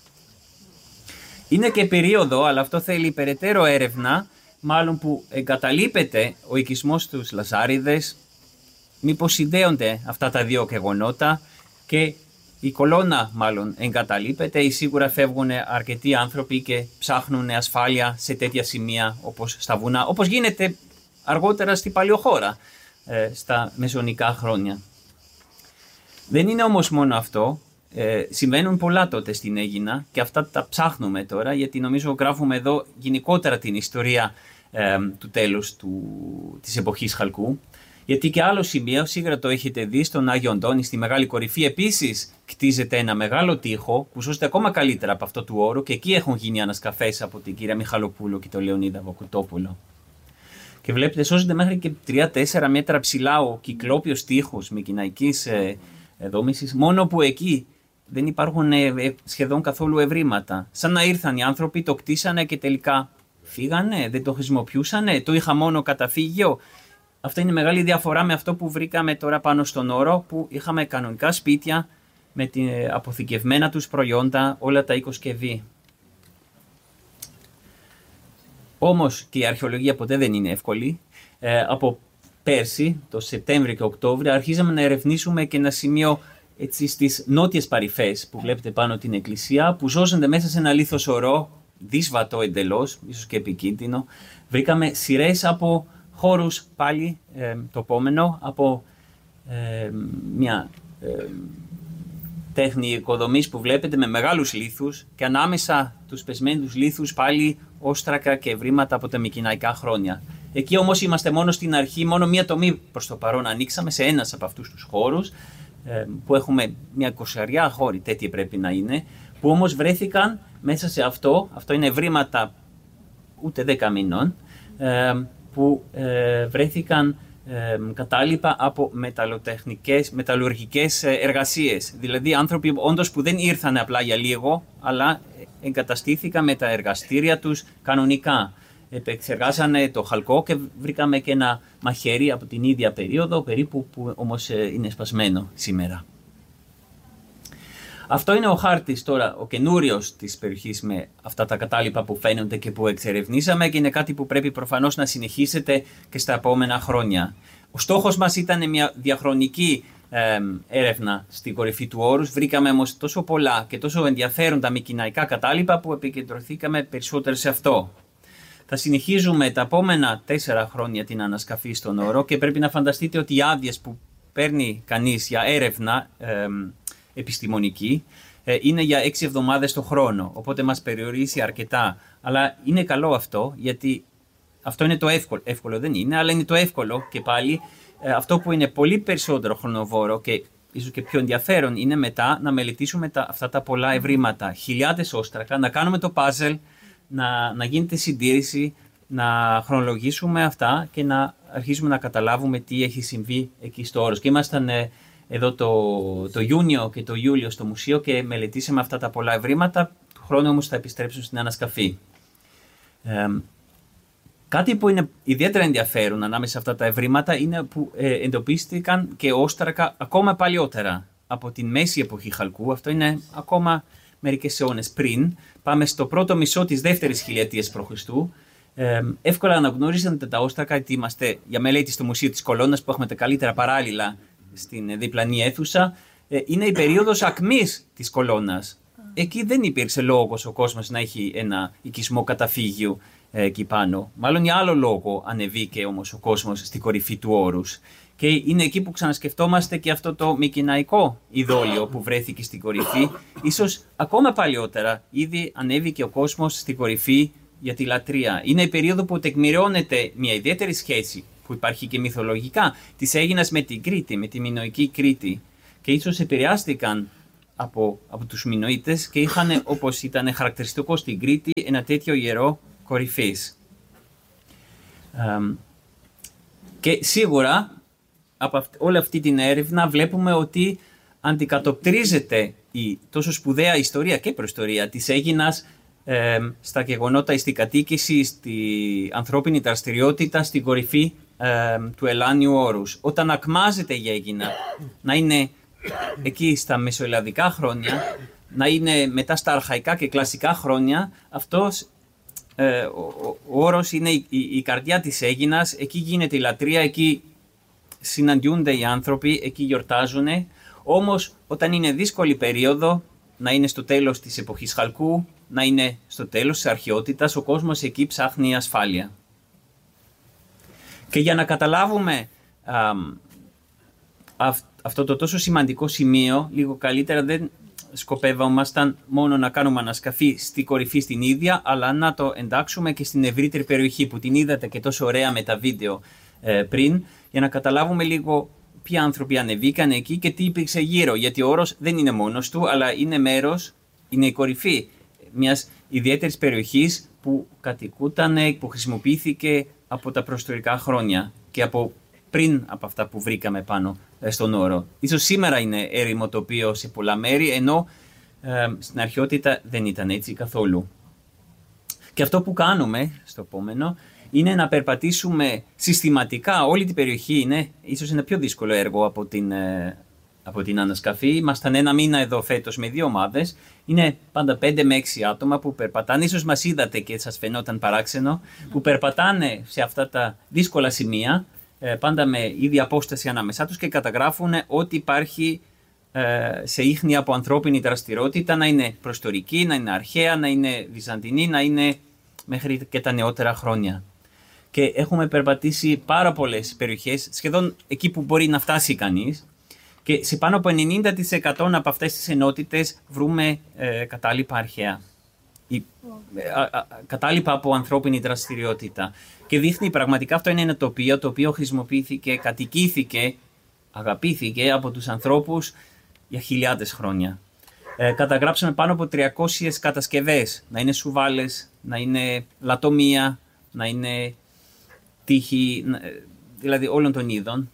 Είναι και περίοδο, αλλά αυτό θέλει περαιτέρω έρευνα, μάλλον που εγκαταλείπεται ο οικισμός στους Λαζάριδες, μήπως συνδέονται αυτά τα δύο γεγονότα, και η κολόνα μάλλον εγκαταλείπεται, ή σίγουρα φεύγουν αρκετοί άνθρωποι και ψάχνουν ασφάλεια σε τέτοια σημεία όπως στα βουνά, όπως γίνεται αργότερα στη Παλαιοχώρα, ε, στα μεσαιωνικά χρόνια. Δεν είναι όμως μόνο αυτό. Ε, συμβαίνουν πολλά τότε στην Αίγινα και αυτά τα ψάχνουμε τώρα, γιατί νομίζω γράφουμε εδώ γενικότερα την ιστορία ε, του τέλους του, της εποχής Χαλκού. Γιατί και άλλο σημείο, σίγουρα το έχετε δει, στον Άγιο Αντώνη, στη Μεγάλη Κορυφή, επίσης κτίζεται ένα μεγάλο τοίχο που σώζεται ακόμα καλύτερα από αυτό του όρου και εκεί έχουν γίνει ανασκαφές από την κυρία Μιχαλοπούλου και τον Λεωνίδα Βοκουτόπουλο. Και βλέπετε, σώζεται μέχρι και τρία τέσσερα μέτρα ψηλά ο κυκλόπιος τοίχος μικηναϊκής ε, ε, δόμησης, μόνο που εκεί δεν υπάρχουν ε, ε, σχεδόν καθόλου ευρήματα. Σαν να ήρθαν οι άνθρωποι, το κτίσανε και τελικά φύγανε, δεν το χρησιμοποιούσανε, το είχα μόνο καταφύγιο. Αυτό είναι μεγάλη διαφορά με αυτό που βρήκαμε τώρα πάνω στον Όρο, που είχαμε κανονικά σπίτια με την αποθηκευμένα τους προϊόντα, όλα τα οικοσκευή. Όμως και η αρχαιολογία ποτέ δεν είναι εύκολη. Ε, από πέρσι, το Σεπτέμβριο και Οκτώβριο, αρχίζαμε να ερευνήσουμε και ένα σημείο έτσι, στις νότιες παρυφές που βλέπετε πάνω την εκκλησία, που ζώζονται μέσα σε ένα λίθος ορό, δύσβατο εντελώς, ίσως και επικίνδυνο. Βρήκαμε σειρές από χώρους πάλι, ε, το επόμενο, από ε, μια ε, τέχνη οικοδομής που βλέπετε με μεγάλους λίθους και ανάμεσα τους πεσμένους λίθους πάλι όστρακα και ευρήματα από τα μικηναϊκά χρόνια. Εκεί όμως είμαστε μόνο στην αρχή, μόνο μία τομή προς το παρόν ανοίξαμε σε ένας από αυτούς τους χώρους, ε, που έχουμε μια εικοσαριά χώροι, τέτοιοι πρέπει να είναι, που όμως βρέθηκαν μέσα σε αυτό, αυτό είναι ευρήματα ούτε δέκα μηνών, ε, που ε, βρέθηκαν ε, κατάλοιπα από μεταλλοτεχνικές, μεταλλουργικές εργασίες. Δηλαδή άνθρωποι όντως που δεν ήρθαν απλά για λίγο, αλλά εγκαταστήθηκαν με τα εργαστήρια τους κανονικά. Επεξεργάσανε το χαλκό και βρήκαμε και ένα μαχαίρι από την ίδια περίοδο, περίπου, που όμως είναι σπασμένο σήμερα. Αυτό είναι ο χάρτης τώρα, ο καινούριος της περιοχής, με αυτά τα κατάλοιπα που φαίνονται και που εξερευνήσαμε, και είναι κάτι που πρέπει προφανώς να συνεχίσετε και στα επόμενα χρόνια. Ο στόχος μας ήταν μια διαχρονική ε, έρευνα στην κορυφή του όρους. Βρήκαμε όμως τόσο πολλά και τόσο ενδιαφέροντα μικηναϊκά κατάλοιπα που επικεντρωθήκαμε περισσότερο σε αυτό. Θα συνεχίζουμε τα επόμενα τέσσερα χρόνια την ανασκαφή στον Όρο και πρέπει να φανταστείτε ότι οι άδειες που παίρνει κανείς για έρευνα ε, επιστημονική ε, είναι για έξι εβδομάδες το χρόνο, οπότε μας περιορίζει αρκετά. Αλλά είναι καλό αυτό, γιατί αυτό είναι το εύκολο, εύκολο δεν είναι, αλλά είναι το εύκολο και πάλι. Ε, αυτό που είναι πολύ περισσότερο χρονοβόρο και ίσως και πιο ενδιαφέρον είναι μετά να μελετήσουμε τα, αυτά τα πολλά ευρήματα, χιλιάδες όστρακα, να κάνουμε το puzzle, να, να γίνεται συντήρηση, να χρονολογήσουμε αυτά και να αρχίσουμε να καταλάβουμε τι έχει συμβεί εκεί στο Όρος. Και ήμασταν ε, εδώ το, το Ιούνιο και το Ιούλιο στο μουσείο και μελετήσαμε αυτά τα πολλά ευρήματα. Του χρόνου όμως θα επιστρέψουν στην ανασκαφή. Ε, κάτι που είναι ιδιαίτερα ενδιαφέρον ανάμεσα σε αυτά τα ευρήματα είναι που ε, εντοπίστηκαν και όστρακα ακόμα παλιότερα από την μέση εποχή Χαλκού. Αυτό είναι ακόμα μερικές αιώνες πριν. Πάμε στο πρώτο μισό της δεύτερης χιλιετίας π.Χ. Ε, εύκολα αναγνωρίζετε τα όστρακα, γιατί είμαστε για μελέτη στο Μουσείο της Κολώνας που έχουμε τα καλύτερα παράλληλα στην διπλανή αίθουσα. Ε, είναι η περίοδος ακμής της Κολώνας. Εκεί δεν υπήρξε λόγος ο κόσμος να έχει ένα οικισμό καταφύγιο ε, εκεί πάνω. Μάλλον για άλλο λόγο ανεβήκε όμως ο κόσμος στην κορυφή του Όρους. Και είναι εκεί που ξανασκεφτόμαστε και αυτό το μικηναϊκό ειδόλιο που βρέθηκε στην κορυφή. Ίσως ακόμα παλιότερα ήδη ανέβηκε ο κόσμος στην κορυφή για τη λατρεία. Είναι η περίοδο που τεκμηριώνεται μια ιδιαίτερη σχέση που υπάρχει και μυθολογικά της Αίγινας με την Κρήτη, με τη Μινωική Κρήτη. Και ίσως επηρεάστηκαν από, από τους Μινωίτες και είχαν, όπως ήταν χαρακτηριστικό στην Κρήτη, ένα τέτοιο ιερό κορυφής. Um, και σίγουρα από αυ- όλη αυτή την έρευνα βλέπουμε ότι αντικατοπτρίζεται η τόσο σπουδαία ιστορία και προϊστορία της Αίγινας ε, στα γεγονότα, στη κατοίκηση, στη ανθρώπινη δραστηριότητα, στην κορυφή ε, του Ελλάνιου Όρους. Όταν ακμάζεται η Αίγινα να είναι εκεί στα μεσοελλαδικά χρόνια, να είναι μετά στα αρχαϊκά και κλασικά χρόνια, αυτός ε, ο, ο όρος είναι η, η, η καρδιά της Αίγινας, εκεί γίνεται η λατρεία, εκεί συναντιούνται οι άνθρωποι, εκεί γιορτάζουν. Όμως όταν είναι δύσκολη περίοδο, να είναι στο τέλος της εποχής Χαλκού, να είναι στο τέλος της αρχαιότητας, ο κόσμος εκεί ψάχνει ασφάλεια. Και για να καταλάβουμε α, αυ, αυτό το τόσο σημαντικό σημείο λίγο καλύτερα, δεν σκοπεύομασταν μόνο να κάνουμε ανασκαφή στη κορυφή στην ίδια, αλλά να το εντάξουμε και στην ευρύτερη περιοχή που την είδατε και τόσο ωραία με τα βίντεο ε, πριν, για να καταλάβουμε λίγο ποιοι άνθρωποι ανεβήκαν εκεί και τι υπήρξε γύρω. Γιατί ο Όρος δεν είναι μόνος του, αλλά είναι μέρος, είναι η κορυφή μιας ιδιαίτερης περιοχής που κατοικούταν, που χρησιμοποιήθηκε από τα προϊστορικά χρόνια και από πριν από αυτά που βρήκαμε πάνω στον Όρο. Ίσως σήμερα είναι έρημο τοπίο σε πολλά μέρη, ενώ ε, στην αρχαιότητα δεν ήταν έτσι καθόλου. Και αυτό που κάνουμε στο επόμενο είναι να περπατήσουμε συστηματικά όλη την περιοχή. Είναι ίσως ένα πιο δύσκολο έργο από την, ε, από την ανασκαφή. Ήμασταν ένα μήνα εδώ φέτος με δύο ομάδες. Είναι πάντα πέντε με έξι άτομα που περπατάνε. Ίσως μας είδατε και σας φαινόταν παράξενο, που περπατάνε σε αυτά τα δύσκολα σημεία, πάντα με ίδια απόσταση ανάμεσά τους και καταγράφουν ό,τι υπάρχει ε, σε ίχνη από ανθρώπινη δραστηριότητα, να είναι προϊστορική, να είναι αρχαία, να είναι βυζαντινή, να είναι μέχρι και τα νεότερα χρόνια. Και έχουμε περπατήσει πάρα πολλές περιοχές, σχεδόν εκεί που μπορεί να φτάσει κανείς, και σε πάνω από ενενήντα τοις εκατό από αυτές τις ενότητες βρούμε ε, κατάλοιπα αρχαία. Η, α, α, κατάλοιπα από ανθρώπινη δραστηριότητα. Και δείχνει πραγματικά αυτό είναι ένα τοπίο το οποίο χρησιμοποιήθηκε, κατοικήθηκε, αγαπήθηκε από τους ανθρώπους για χιλιάδες χρόνια. Ε, καταγράψαμε πάνω από τριακόσιες κατασκευές, να είναι σουβάλες, να είναι λατομεία, να είναι τείχη, δηλαδή όλων των είδων.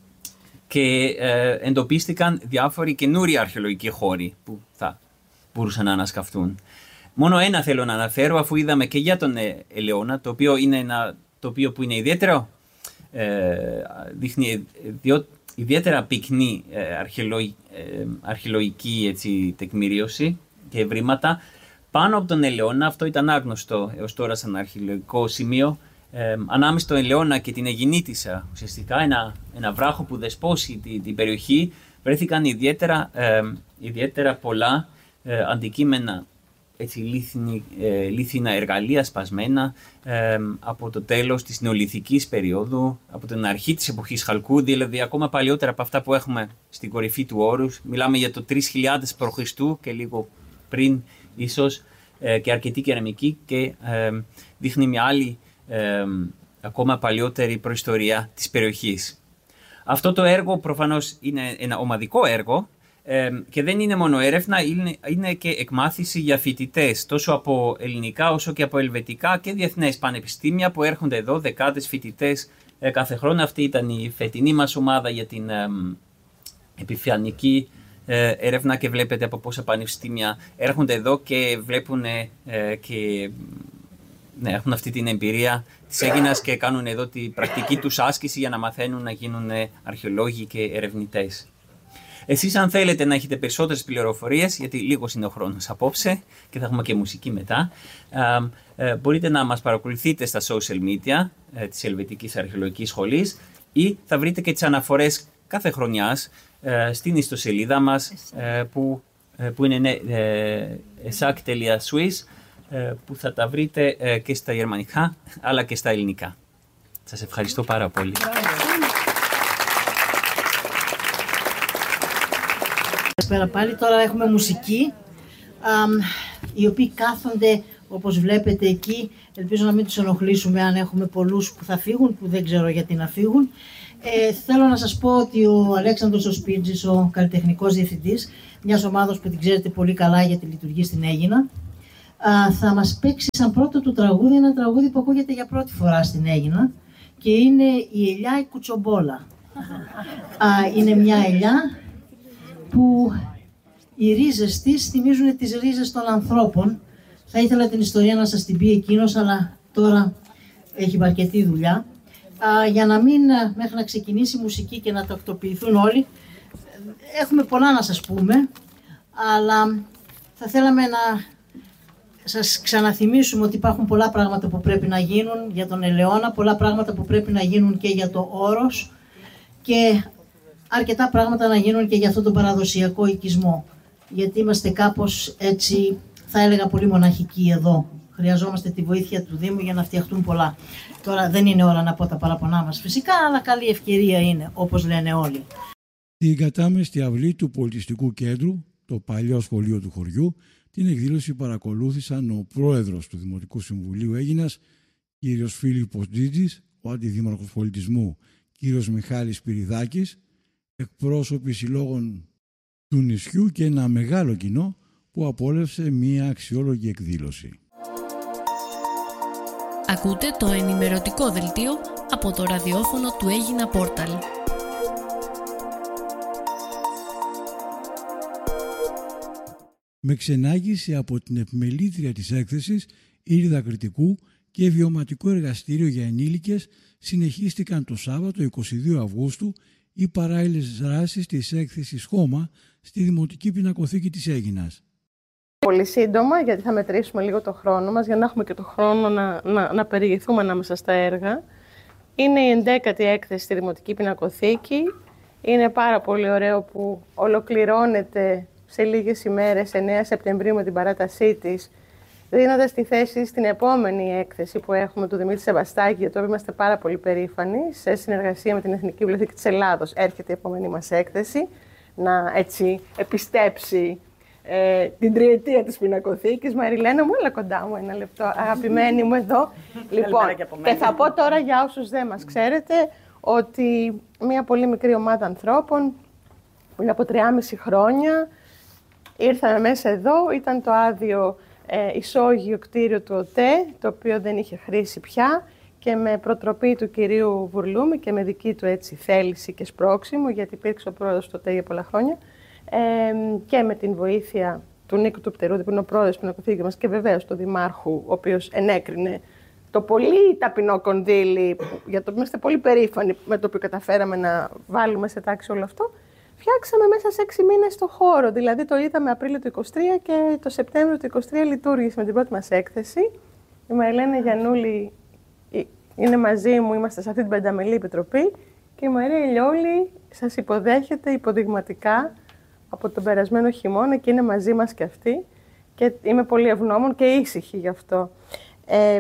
Και ε, εντοπίστηκαν διάφοροι καινούριοι αρχαιολογικοί χώροι που θα μπορούσαν να ανασκαφτούν. Μόνο ένα θέλω να αναφέρω, αφού είδαμε και για τον Ελαιώνα, το οποίο είναι ένα τοπίο που είναι ιδιαίτερο, ε, δείχνει διο, ιδιαίτερα πυκνή ε, αρχαιολογική, ε, αρχαιολογική έτσι, τεκμηρίωση και ευρήματα. Πάνω από τον Ελαιώνα, αυτό ήταν άγνωστο έως τώρα σαν αρχαιολογικό σημείο, ε, ανάμεσα στον Ελαιώνα και την Αιγινήτισσα, ουσιαστικά ένα, ένα βράχο που δεσπόσει την, την περιοχή, βρέθηκαν ιδιαίτερα, ε, ιδιαίτερα πολλά ε, αντικείμενα, έτσι, λίθινη, ε, λίθινα εργαλεία σπασμένα ε, από το τέλος της νεολιθικής περίοδου, από την αρχή της εποχής Χαλκού, δηλαδή ακόμα παλιότερα από αυτά που έχουμε στην κορυφή του Όρους. Μιλάμε για το τρεις χιλιάδες π.Χ. και λίγο πριν ίσως, ε, και αρκετή κεραμική, και ε, δείχνει μια άλλη ε, ακόμα παλιότερη προϊστορία της περιοχής. Αυτό το έργο προφανώς είναι ένα ομαδικό έργο, Ε, και δεν είναι μόνο έρευνα, είναι, είναι και εκμάθηση για φοιτητές, τόσο από ελληνικά όσο και από ελβετικά και διεθνές πανεπιστήμια που έρχονται εδώ, δεκάδες φοιτητές ε, κάθε χρόνο. Αυτή ήταν η φετινή μας ομάδα για την ε, επιφανική ε, έρευνα, και βλέπετε από πόσα πανεπιστήμια έρχονται εδώ και βλέπουν ε, και ναι, έχουν αυτή την εμπειρία της Αίγινας και κάνουν εδώ την πρακτική τους άσκηση για να μαθαίνουν να γίνουν αρχαιολόγοι και ερευνητές. Εσείς, αν θέλετε να έχετε περισσότερες πληροφορίες, γιατί λίγος είναι ο χρόνος απόψε και θα έχουμε και μουσική μετά, ε, ε, μπορείτε να μας παρακολουθείτε στα social media ε, της Ελβετικής Αρχαιολογικής Σχολής, ή θα βρείτε και τις αναφορές κάθε χρονιάς ε, στην ιστοσελίδα μας ε, που, ε, που είναι ε, εσάκ τελεία swiss, ε, που θα τα βρείτε ε, και στα γερμανικά αλλά και στα ελληνικά. Σας ευχαριστώ πάρα πολύ. Καλησπέρα πάλι. Τώρα έχουμε μουσική, α, οι οποίοι κάθονται όπως βλέπετε εκεί. Ελπίζω να μην τους ενοχλήσουμε αν έχουμε πολλούς που θα φύγουν, που δεν ξέρω γιατί να φύγουν. Ε, θέλω να σας πω ότι ο Αλέξανδρος ο Σπίρτζης, ο καλλιτεχνικός διευθυντής μιας ομάδας που την ξέρετε πολύ καλά γιατί λειτουργεί στην Αίγινα, α, θα μας παίξει σαν πρώτο του τραγούδι ένα τραγούδι που ακούγεται για πρώτη φορά στην Αίγινα, και είναι η ελιά η κουτσομπόλα. Α, είναι μια ελιά που οι ρίζες της θυμίζουν τις ρίζες των ανθρώπων. Θα ήθελα την ιστορία να σας την πει εκείνος, αλλά τώρα έχει αρκετή δουλειά. Α, για να μην, μέχρι να ξεκινήσει η μουσική και να τακτοποιηθούν όλοι, έχουμε πολλά να σας πούμε, αλλά θα θέλαμε να σας ξαναθυμίσουμε ότι υπάρχουν πολλά πράγματα που πρέπει να γίνουν για τον Ελαιώνα, πολλά πράγματα που πρέπει να γίνουν και για το Όρος, και αρκετά πράγματα να γίνουν και για αυτό τον παραδοσιακό οικισμό. Γιατί είμαστε κάπως έτσι, θα έλεγα, πολύ μοναχικοί εδώ. Χρειαζόμαστε τη βοήθεια του Δήμου για να φτιαχτούν πολλά. Τώρα δεν είναι ώρα να πω τα παραπονά μας φυσικά, αλλά καλή ευκαιρία είναι, όπως λένε όλοι. Στην κατάμεστη αυλή του Πολιτιστικού Κέντρου το παλιό σχολείο του χωριού. Την εκδήλωση παρακολούθησαν ο πρόεδρος του Δημοτικού Συμβουλίου Αίγινας, κύριος Φίλιππος Τζίτζης, ο αντιδήμαρχος πολιτισμού, κύριος Μιχάλης Πυριδάκης, εκπρόσωποι συλλόγων του νησιού και ένα μεγάλο κοινό που απόλαυσε μία αξιόλογη εκδήλωση. Ακούτε το ενημερωτικό δελτίο από το ραδιόφωνο του Αίγινα Πόρταλ. Με ξενάγηση από την επιμελήτρια της έκθεσης, Ήρδα Κρητικού, και βιωματικό εργαστήριο για ενήλικες συνεχίστηκαν το Σάββατο είκοσι δύο Αυγούστου οι παράλληλες δράσεις της έκθεσης Χώμα στη Δημοτική Πινακοθήκη της Αίγινας. Πολύ σύντομα, γιατί θα μετρήσουμε λίγο το χρόνο μας, για να έχουμε και το χρόνο να, να, να περιηγηθούμε ανάμεσα στα έργα. Είναι η ενδέκατη έκθεση στη Δημοτική Πινακοθήκη. Είναι πάρα πολύ ωραίο που ολοκληρώνεται σε λίγες ημέρες, εννέα Σεπτεμβρίου, με την παράτασή της, δίνοντας τη θέση στην επόμενη έκθεση που έχουμε του Δημήτρη Σεβαστάκη, για το οποίο είμαστε πάρα πολύ περήφανοι, σε συνεργασία με την Εθνική Βιβλιοθήκη της Ελλάδος. Έρχεται η επόμενη μας έκθεση να έτσι επιστέψει ε, την τριετία της Πινακοθήκης. Μαριλένα μου, έλα κοντά μου ένα λεπτό, αγαπημένη μου εδώ. Λοιπόν, και θα πω τώρα για όσους δεν μας ξέρετε, ότι μια πολύ μικρή ομάδα ανθρώπων, πριν από τριάμιση χρόνια, ήρθαμε μέσα εδώ, ήταν το άδειο ε, ισόγειο κτίριο του ΟΤΕ, το οποίο δεν είχε χρήση πια, και με προτροπή του κυρίου Βουρλούμη και με δική του έτσι θέληση και σπρώξιμο, γιατί υπήρξε ο πρόεδρος του ΟΤΕ για πολλά χρόνια, ε, και με την βοήθεια του Νίκου του Πτερούδη, που είναι ο πρόεδρος της Πινακοθήκης μας, και βεβαίως του Δημάρχου, ο οποίος ενέκρινε το πολύ ταπεινό κονδύλι, για το οποίο είμαστε πολύ περήφανοι, με το οποίο καταφέραμε να βάλουμε σε τάξη όλο αυτό. Φτιάξαμε μέσα σε έξι μήνες το χώρο, δηλαδή το είδαμε Απρίλιο του είκοσι τρία και το Σεπτέμβριο του είκοσι τρία λειτουργήσε με την πρώτη μας έκθεση. Η Μαριλένα Γιαννούλη είναι μαζί μου, είμαστε σε αυτή την πενταμελή επιτροπή, και η Μαρία Ηλιόλη σας υποδέχεται υποδειγματικά από τον περασμένο χειμώνα και είναι μαζί μας και αυτή, και είμαι πολύ ευγνώμων και ήσυχη γι' αυτό. Ε,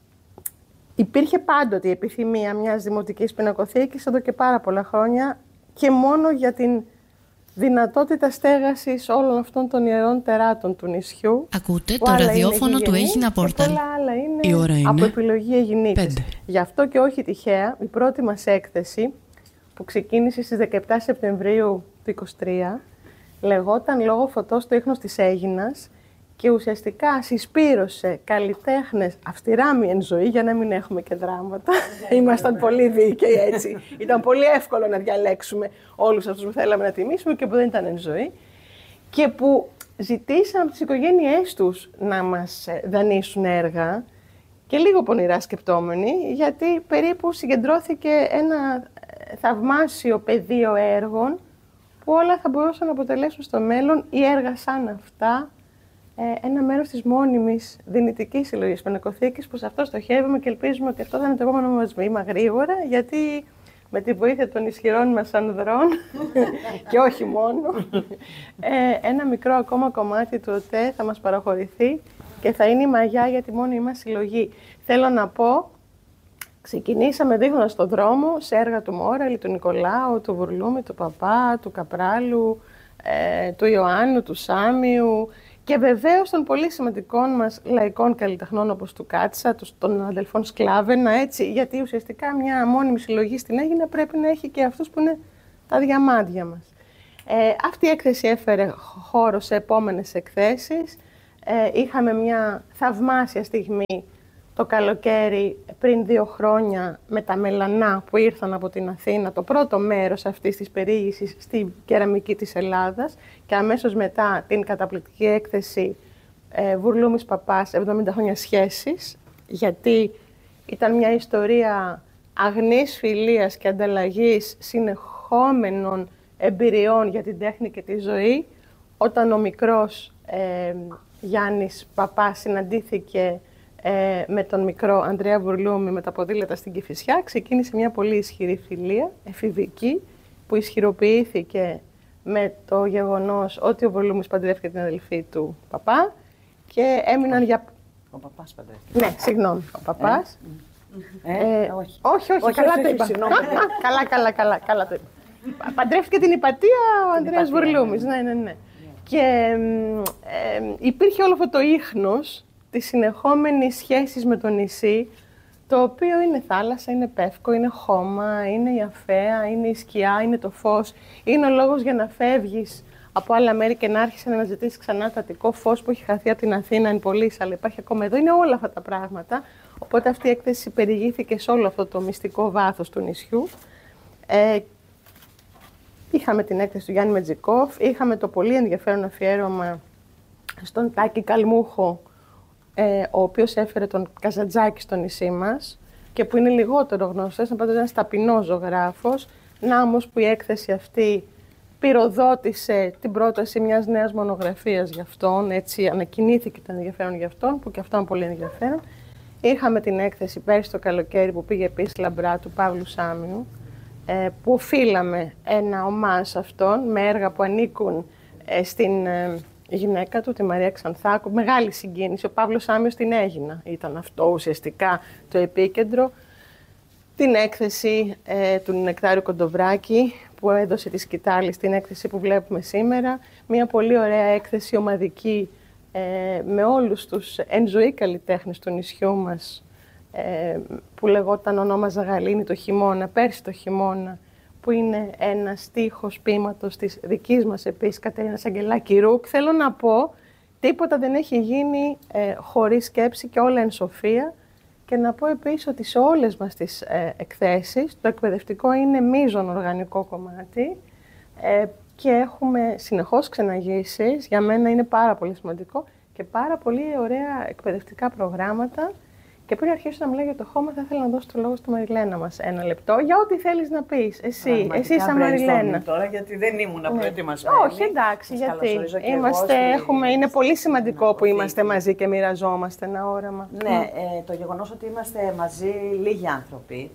υπήρχε πάντοτε η επιθυμία μιας δημοτικής πινακοθήκης εδώ και πάρα πολλά χρόνια, και μόνο για την δυνατότητα στέγασης όλων αυτών των ιερών τεράτων του νησιού. Ακούτε το ραδιόφωνο του Αίγινα Πόρταλ. Πολλά άλλα είναι, η ώρα είναι από επιλογή Αιγινήτης. Γι' αυτό και όχι τυχαία, η πρώτη μας έκθεση, που ξεκίνησε στις δεκαεπτά Σεπτεμβρίου του είκοσι τρία, λεγόταν «Λόγω φωτός το ίχνος της Αίγινας», και ουσιαστικά συσπήρωσε καλλιτέχνες αυστηρά μη εν ζωή, για να μην έχουμε και δράματα. Ήμασταν πολύ δίκαιοι έτσι. Ήταν πολύ εύκολο να διαλέξουμε όλους αυτούς που θέλαμε να τιμήσουμε και που δεν ήταν εν ζωή, και που ζητήσαμε από τις οικογένειές τους να μας δανείσουν έργα, και λίγο πονηρά σκεπτόμενοι, γιατί περίπου συγκεντρώθηκε ένα θαυμάσιο πεδίο έργων που όλα θα μπορούσαν να αποτελέσουν στο μέλλον, ή έργα σαν αυτά, ένα μέρος της μόνιμης δυνητικής συλλογής Πινακοθήκης, που σε αυτό στοχεύουμε και ελπίζουμε ότι αυτό θα είναι το επόμενο μας βήμα γρήγορα, γιατί με τη βοήθεια των ισχυρών μας ανδρών και όχι μόνο, ένα μικρό ακόμα κομμάτι του ΟΤΕ θα μας παραχωρηθεί και θα είναι η μαγιά για τη μόνη μας συλλογή. Θέλω να πω, ξεκινήσαμε δείχνοντας τον δρόμο σε έργα του Μόραλη, του Νικολάου, του Βουρλούμη, του Παπά, του Καπράλου, του Ιωάννου, του Σάμιου, και βεβαίως των πολύ σημαντικών μας λαϊκών καλλιτεχνών, όπως του Κάτσα, των αδελφών Σκλάβαινα, έτσι, γιατί ουσιαστικά μια μόνιμη συλλογή στην Αίγινα πρέπει να έχει και αυτούς που είναι τα διαμάντια μας. Ε, αυτή η έκθεση έφερε χώρο σε επόμενες εκθέσεις. Ε, είχαμε μια θαυμάσια στιγμή το καλοκαίρι πριν δύο χρόνια με τα μελανά που ήρθαν από την Αθήνα, το πρώτο μέρος αυτής της περιήγησης στη κεραμική της Ελλάδας, και αμέσως μετά την καταπληκτική έκθεση ε, Βουρλούμης Παπάς εβδομήντα χρόνια σχέσης, γιατί ήταν μια ιστορία αγνής φιλίας και ανταλλαγής συνεχόμενων εμπειριών για την τέχνη και τη ζωή, όταν ο μικρός ε, Γιάννης Παπάς συναντήθηκε Ε, με τον μικρό Ανδρέα Βουρλούμη με τα ποδήλατα στην Κηφισιά, ξεκίνησε μια πολύ ισχυρή φιλία, εφηβική, που ισχυροποιήθηκε με το γεγονός ότι ο Βουρλούμης παντρεύτηκε την αδελφή του Παπά, και έμειναν για... Ο Παπάς παντρεύτηκε. Ναι, συγγνώμη, ο Παπάς. Ε, ε, ε, όχι. όχι, όχι, όχι, καλά όχι, το είπα. καλά, καλά, καλά, καλά το είπα. Παντρεύτηκε την Ιπατία ο Ανδρέας Βουρλούμης, ναι, ναι, ναι. Και ε, υπήρχε όλο αυτό το ίχνος της συνεχόμενης σχέσης με το νησί, το οποίο είναι θάλασσα, είναι πεύκο, είναι χώμα, είναι η αφαία, είναι η σκιά, είναι το φως. Είναι ο λόγος για να φεύγεις από άλλα μέρη και να άρχισε να αναζητήσεις ξανά το Αττικό φως που έχει χαθεί από την Αθήνα εν πολλής, αλλά υπάρχει ακόμα εδώ. Είναι όλα αυτά τα πράγματα. Οπότε αυτή η έκθεση περιηγήθηκε σε όλο αυτό το μυστικό βάθος του νησιού. Ε, είχαμε την έκθεση του Γιάννη Μετζικόφ, είχαμε το πολύ ενδιαφέρον αφιέρωμα στον Τάκη Καλμούχο, ε, ο οποίος έφερε τον Καζαντζάκη στο νησί μας και που είναι λιγότερο γνωστός, είναι πάντως ένας ταπεινός ζωγράφος. Να όμως που η έκθεση αυτή πυροδότησε την πρόταση μιας νέας μονογραφίας για αυτόν, έτσι ανακοινήθηκε το ενδιαφέρον για αυτόν, που και αυτό είναι πολύ ενδιαφέρον. Είχαμε την έκθεση πέρσι το καλοκαίρι που πήγε επίσης λαμπρά του Παύλου Σάμιου, ε, που οφείλαμε ένα ομάζ σε αυτόν με έργα που ανήκουν ε, στην ε, γυναίκα του, τη Μαρία Ξανθάκου. Μεγάλη συγκίνηση. Ο Παύλος Σάμιος την Αίγινα. Ήταν αυτό ουσιαστικά το επίκεντρο. Την έκθεση ε, του Νεκτάριου Κοντοβράκη που έδωσε τη σκητάλη στην έκθεση που βλέπουμε σήμερα. Μια πολύ ωραία έκθεση ομαδική ε, με όλους τους εν ζωή καλλιτέχνες του νησιού μας, ε, που λεγόταν «Ονόμαζα Γαλήνη το χειμώνα», πέρσι το χειμώνα, που είναι ένα στίχος ποίηματος της δικής μας επίσης Κατερίνας Αγγελάκη Ρουκ. Θέλω να πω, τίποτα δεν έχει γίνει ε, χωρίς σκέψη και όλα εν σοφία. Και να πω επίσης ότι σε όλες μας τις ε, εκθέσεις το εκπαιδευτικό είναι μείζον οργανικό κομμάτι ε, και έχουμε συνεχώς ξεναγήσεις. Για μένα είναι πάρα πολύ σημαντικό και πάρα πολύ ωραία εκπαιδευτικά προγράμματα. Και πριν αρχίσω να μιλάω για το χώμα, θα ήθελα να δώσω το λόγο στη Μαριλένα μας ένα λεπτό για ό,τι θέλεις να πεις. Εσύ, εσύ σαν Μαριλένα. Τώρα, γιατί δεν ήμουν ναι. προετοιμασμένη. Όχι, εντάξει, γιατί είμαστε, έχουμε, είναι πολύ σημαντικό που είμαστε μαζί και μοιραζόμαστε ένα όραμα. Ναι, ε, το γεγονός ότι είμαστε μαζί λίγοι άνθρωποι,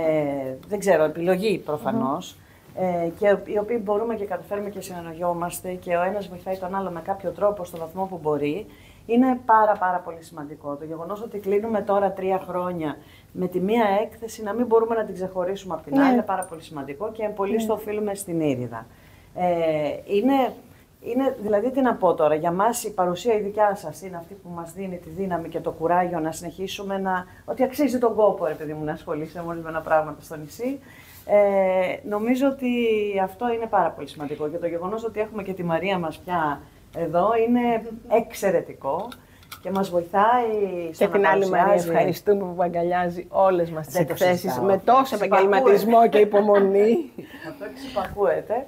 ε, δεν ξέρω, επιλογή προφανώς, mm-hmm. ε, και οι οποίοι μπορούμε και καταφέρουμε και συνεννοιόμαστε και ο ένας βοηθάει τον άλλο με κάποιο τρόπο στο βαθμό που μπορεί. Είναι πάρα πάρα πολύ σημαντικό. Το γεγονός ότι κλείνουμε τώρα τρία χρόνια με τη μία έκθεση, να μην μπορούμε να την ξεχωρίσουμε από την άλλη, ναι. είναι πάρα πολύ σημαντικό και πολύ ναι. στο οφείλουμε στην Ήριδα. Ε, είναι, είναι, δηλαδή τι να πω τώρα, για μας η παρουσία η δικιά σας είναι αυτή που μας δίνει τη δύναμη και το κουράγιο να συνεχίσουμε να... ότι αξίζει τον κόπο, ρε παιδί μου, να ασχολείσαι με ορισμένα πράγματα στο νησί. Ε, νομίζω ότι αυτό είναι πάρα πολύ σημαντικό και το γεγονός ότι έχουμε και τη Μαρία μας πια εδώ είναι εξαιρετικό και μας βοηθάει στο και την άλλη Μαρία ευχαριστούμε που αγκαλιάζει όλες μας τις εκθέσεις με τόσο επαγγελματισμό και υπομονή. Αυτό εξυπακούεται.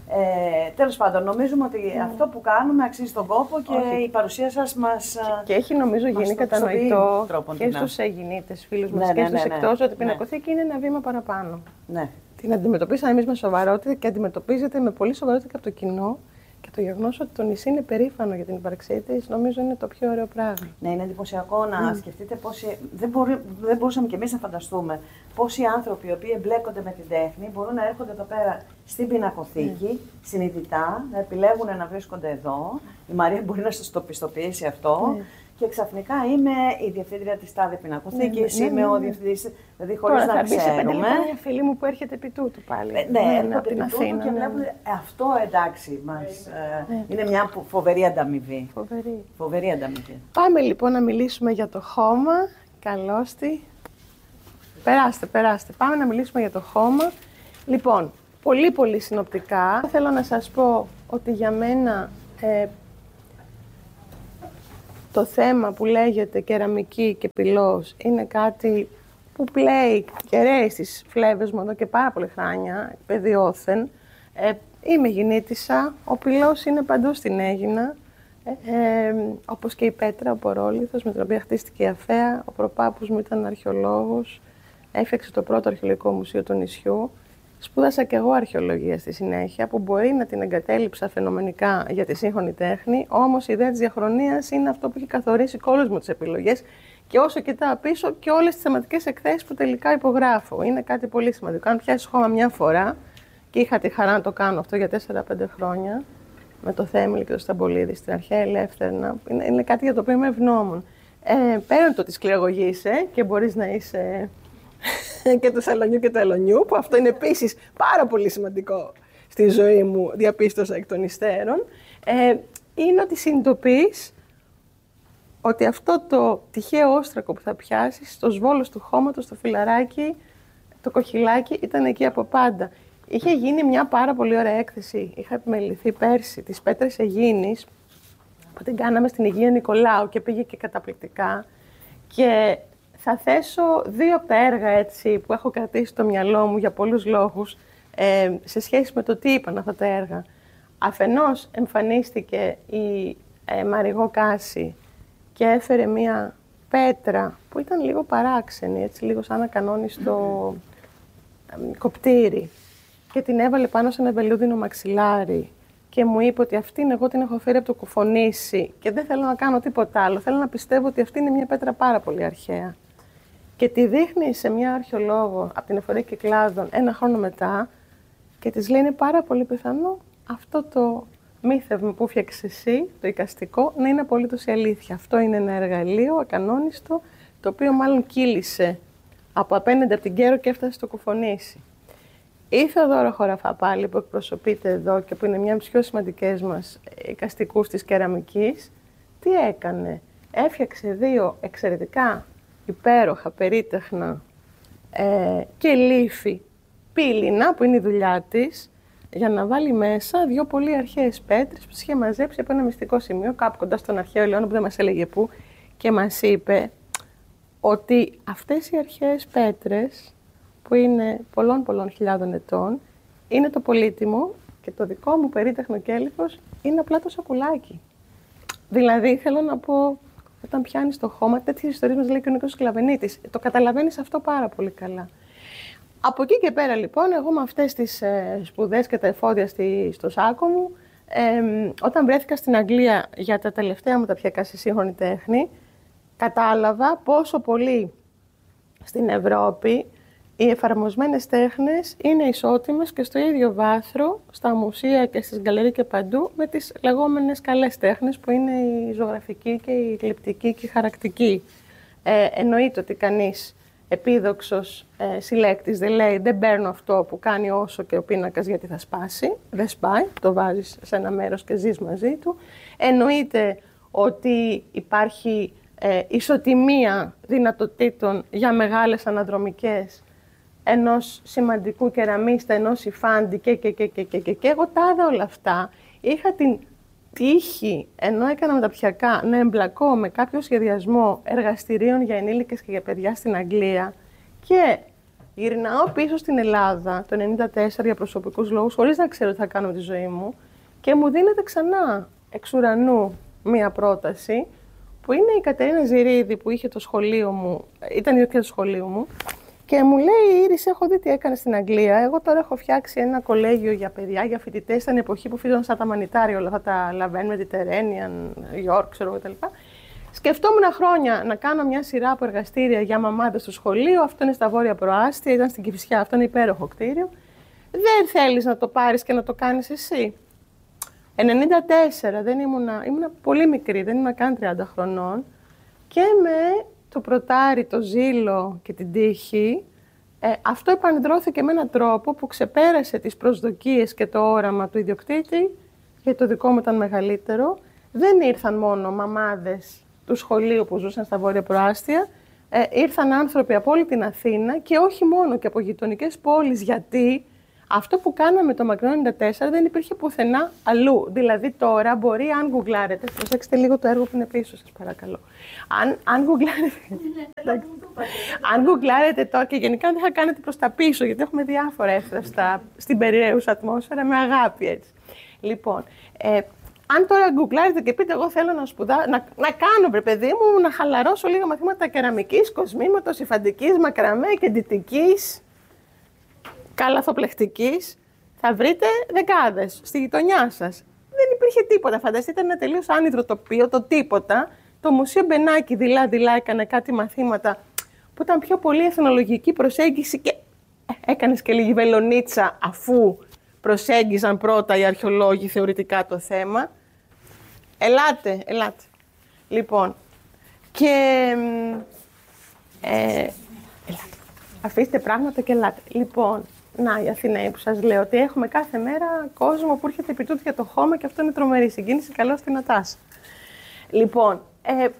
Ε, τέλος πάντων, νομίζουμε ότι mm. αυτό που κάνουμε αξίζει τον κόπο και Όχι. η παρουσία σας μας... Και έχει νομίζω γίνει κατανοητό και στους Αιγινήτες φίλους μας ναι, και ναι, στους ναι, ναι, εκτός, ότι η πινακοθήκη ναι. είναι ένα βήμα παραπάνω. Ναι. Την αντιμετωπίσαμε εμείς με σοβαρότητα και αντιμετωπίζεται με πολύ σοβαρότητα και από το κοινό. Και το γεγονός ότι το νησί είναι περήφανο για την ύπαρξή της, νομίζω είναι το πιο ωραίο πράγμα. Ναι, είναι εντυπωσιακό να mm. σκεφτείτε πόσοι. Δεν, μπορεί, δεν μπορούσαμε κι εμείς να φανταστούμε πόσοι άνθρωποι οι οποίοι εμπλέκονται με την τέχνη μπορούν να έρχονται εδώ πέρα στην πινακοθήκη, mm. συνειδητά, να επιλέγουν να βρίσκονται εδώ. Η Μαρία μπορεί να σας το πιστοποιήσει αυτό. Mm. Και ξαφνικά είμαι η διευθύντρια της τάδε πινακοθήκης, ναι, είμαι ναι, ναι, ναι. ο διευθυντής, δηλαδή χωρίς να ξέρουμε. Τώρα θα μια φίλη μου που έρχεται επί τούτου πάλι. Ε, ναι, ναι, έρχονται επί τούτου και βλέπουν, ε, αυτό εντάξει, μας, ε, ναι. είναι μια φοβερή ανταμοιβή. Φοβερή. Φοβερή ανταμοιβή. Πάμε λοιπόν να μιλήσουμε για το χώμα. Καλώς τη. Περάστε, περάστε. Πάμε να μιλήσουμε για το χώμα. Λοιπόν, πολύ πολύ συνοπτικά. Θέλω να σας πω ότι για μένα... Ε, το θέμα που λέγεται κεραμική και πυλός είναι κάτι που πλέει και ρέει στις φλέβες μου εδώ και πάρα πολλά χρόνια, παιδιόθεν. Ε, είμαι γεννήτισσα, ο πυλός είναι παντού στην Αίγινα, ε, ε, όπως και η Πέτρα, ο Πορόλιθος, με την οποία χτίστηκε η Αφαία. Ο προπάπους μου ήταν αρχαιολόγος, έφτιαξε το πρώτο αρχαιολογικό μουσείο του νησιού. Σπούδασα και εγώ αρχαιολογία στη συνέχεια, που μπορεί να την εγκατέλειψα φαινομενικά για τη σύγχρονη τέχνη, όμως η ιδέα της διαχρονίας είναι αυτό που έχει καθορίσει και όλες μου τις επιλογές και όσο κοιτάω πίσω και όλες τις θεματικές εκθέσεις που τελικά υπογράφω. Είναι κάτι πολύ σημαντικό. Αν πιάσεις χώμα μια φορά, και είχα τη χαρά να το κάνω αυτό για τέσσερα πέντε χρόνια, με το Θέμηλ και το Σταμπολίδη στην αρχαία Ελεύθερνα, είναι, είναι κάτι για το οποίο είμαι ευγνώμων. Ε, πέραν το ότι σκληραγωγείσαι και μπορείς να είσαι... και του σαλονιού και του ελονιού, που αυτό είναι επίσης πάρα πολύ σημαντικό στη ζωή μου διαπίστωσα εκ των υστέρων, ε, είναι ότι συνειδητοποιείς ότι αυτό το τυχαίο όστρακο που θα πιάσεις, στο σβόλος του χώματος, το φιλαράκι, το κοχυλάκι, ήταν εκεί από πάντα. Είχε γίνει μια πάρα πολύ ωραία έκθεση, είχα επιμεληθεί πέρσι, τις Πέτρες Αιγίνης, που την κάναμε στην Αγία Νικολάου και πήγε και καταπληκτικά. Και θα θέσω δύο από τα έργα έτσι, που έχω κρατήσει στο μυαλό μου για πολλούς λόγους, ε, σε σχέση με το τι είπαν αυτά τα έργα. Αφενός εμφανίστηκε η ε, Μαριγό Κάση και έφερε μία πέτρα που ήταν λίγο παράξενη, έτσι, λίγο σαν να κανόνει στο ε, κοπτήρι, και την έβαλε πάνω σε ένα βελούδινο μαξιλάρι και μου είπε ότι αυτήν εγώ την έχω φέρει από το Κουφονήσι και δεν θέλω να κάνω τίποτα άλλο. Θέλω να πιστεύω ότι αυτή είναι μια πέτρα πάρα πολύ αρχαία. Και τη δείχνει σε μια αρχαιολόγο από την Εφορία Κυκλάδων ένα χρόνο μετά και της λέει: είναι πάρα πολύ πιθανό αυτό το μύθευμα που φτιάξες εσύ, το εικαστικό, να είναι απολύτως η αλήθεια. Αυτό είναι ένα εργαλείο ακανόνιστο, το οποίο μάλλον κύλησε από απέναντι από την Κέρο και έφτασε στο Κουφονήσι. Η Θεοδόρα Χωραφά πάλι, που εκπροσωπείται εδώ και που είναι μια από τις πιο σημαντικές μας εικαστικούς της κεραμικής, τι έκανε? Έφτιαξε δύο εξαιρετικά υπέροχα, περίτεχνα ε, και λίφη πύληνα, που είναι η δουλειά της, για να βάλει μέσα δύο πολύ αρχαίες πέτρες που τις είχε μαζέψει από ένα μυστικό σημείο, κάπου κοντά στον αρχαίο Ελαιώνα που δεν μας έλεγε πού, και μας είπε ότι αυτές οι αρχαίες πέτρες, που είναι πολλών πολλών χιλιάδων ετών, είναι το πολύτιμο και το δικό μου περίτεχνο κέλυφος είναι απλά το σακουλάκι. Δηλαδή, θέλω να πω, όταν πιάνεις το χώμα, τέτοιες ιστορίες μας λέει και ο Νίκος Σκλαβενίτης. Το καταλαβαίνεις αυτό πάρα πολύ καλά. Από εκεί και πέρα, λοιπόν, εγώ με αυτές τις ε, σπουδές και τα εφόδια στη, στο σάκο μου, ε, όταν βρέθηκα στην Αγγλία για τα τελευταία μου τα πια στη σύγχρονη τέχνη, κατάλαβα πόσο πολύ στην Ευρώπη οι εφαρμοσμένες τέχνες είναι ισότιμες και στο ίδιο βάθρο, στα μουσεία και στις γκαλερί και παντού, με τις λεγόμενες καλές τέχνες, που είναι η ζωγραφική και η γλυπτική και η χαρακτική. Ε, εννοείται ότι κανείς επίδοξος ε, συλλέκτης δεν λέει «δεν παίρνω αυτό που κάνει όσο και ο πίνακας γιατί θα σπάσει». Δεν σπάει, το βάζεις σε ένα μέρος και ζεις μαζί του. Εννοείται ότι υπάρχει ε, ισοτιμία δυνατοτήτων για μεγάλες αναδρομικές ενός σημαντικού κεραμίστα, ενός υφάντη και και και και και και και. Εγώ τα είδα όλα αυτά. Είχα την τύχη, ενώ έκανα μεταπτυχιακά, να εμπλακώ με κάποιο σχεδιασμό εργαστηρίων για ενήλικες και για παιδιά στην Αγγλία και γυρνάω πίσω στην Ελλάδα το ενενήντα τέσσερα για προσωπικούς λόγους, χωρίς να ξέρω τι θα κάνω με τη ζωή μου, και μου δίνεται ξανά εξ ουρανού μία πρόταση, που είναι η Κατερίνα Ζηρίδη, που είχε το σχολείο μου, ήταν η ίδια του σχολείου μου, και μου λέει: Ήρης, έχω δει τι έκανε στην Αγγλία. Εγώ τώρα έχω φτιάξει ένα κολέγιο για παιδιά, για φοιτητές. Ήταν η εποχή που φύγαν σαν τα μανιτάρια, όλα αυτά τα Λαβέν, Mediterranean, York, ξέρω εγώ κτλ. Σκεφτόμουν χρόνια να κάνω μια σειρά από εργαστήρια για μαμάδες στο σχολείο. Αυτό είναι στα Βόρεια Προάστια, ήταν στην Κηφισιά, αυτό είναι υπέροχο κτίριο. Δεν θέλεις να το πάρεις και να το κάνεις εσύ? ενενήντα τέσσερα, δεν ήμουνα, ήμουνα πολύ μικρή, δεν ήμουνα καν τριάντα χρονών. Και με το πρωτάρι, το ζήλο και την τύχη, ε, αυτό επανδρώθηκε με έναν τρόπο που ξεπέρασε τις προσδοκίες και το όραμα του ιδιοκτήτη, γιατί το δικό μου ήταν μεγαλύτερο. Δεν ήρθαν μόνο μαμάδες του σχολείου που ζούσαν στα Βόρεια Προάστια, ε, ήρθαν άνθρωποι από όλη την Αθήνα και όχι μόνο, και από γειτονικές πόλεις, γιατί αυτό που κάναμε το μακρινό ενενήντα τέσσερα δεν υπήρχε πουθενά αλλού. Δηλαδή τώρα μπορεί, αν γκουγκλάρετε, προσέξτε λίγο το έργο που είναι πίσω σας παρακαλώ. Αν, αν γκουγκλάρετε, αν γκουγκλάρετε τώρα, και γενικά δεν θα κάνετε προς τα πίσω, γιατί έχουμε διάφορα εύθραυστα στην περιραίουσα ατμόσφαιρα με αγάπη, έτσι. Λοιπόν, ε, αν τώρα γκουγκλάρετε και πείτε εγώ θέλω να σπουδάσω, να, να κάνω, βρε παιδί μου, να χαλαρώσω λίγα μαθήματα κεραμικής, κοσμήματος, υφαντικής, μακραμέ και ντυτικής, καλαθοπλεχτικής, θα βρείτε δεκάδες στη γειτονιά σας. Δεν υπήρχε τίποτα. Φανταστείτε ένα τελείως άνυδρο τοπίο, το τίποτα. Το Μουσείο Μπενάκη δειλά-δειλά έκανε κάτι μαθήματα που ήταν πιο πολύ εθνολογική προσέγγιση και έκανες και λίγη βελονίτσα αφού προσέγγιζαν πρώτα οι αρχαιολόγοι θεωρητικά το θέμα. Ελάτε, ελάτε. Λοιπόν, και... Ε, ελάτε. Αφήστε πράγματα και ελάτε. Λοιπόν, να οι Αθηναίοι που σας λέω, ότι έχουμε κάθε μέρα κόσμο που έρχεται επί τούτου για το χώμα και αυτό είναι τρομερή συγκίνηση. Καλώς την Νατάσα. Λοιπόν, ε,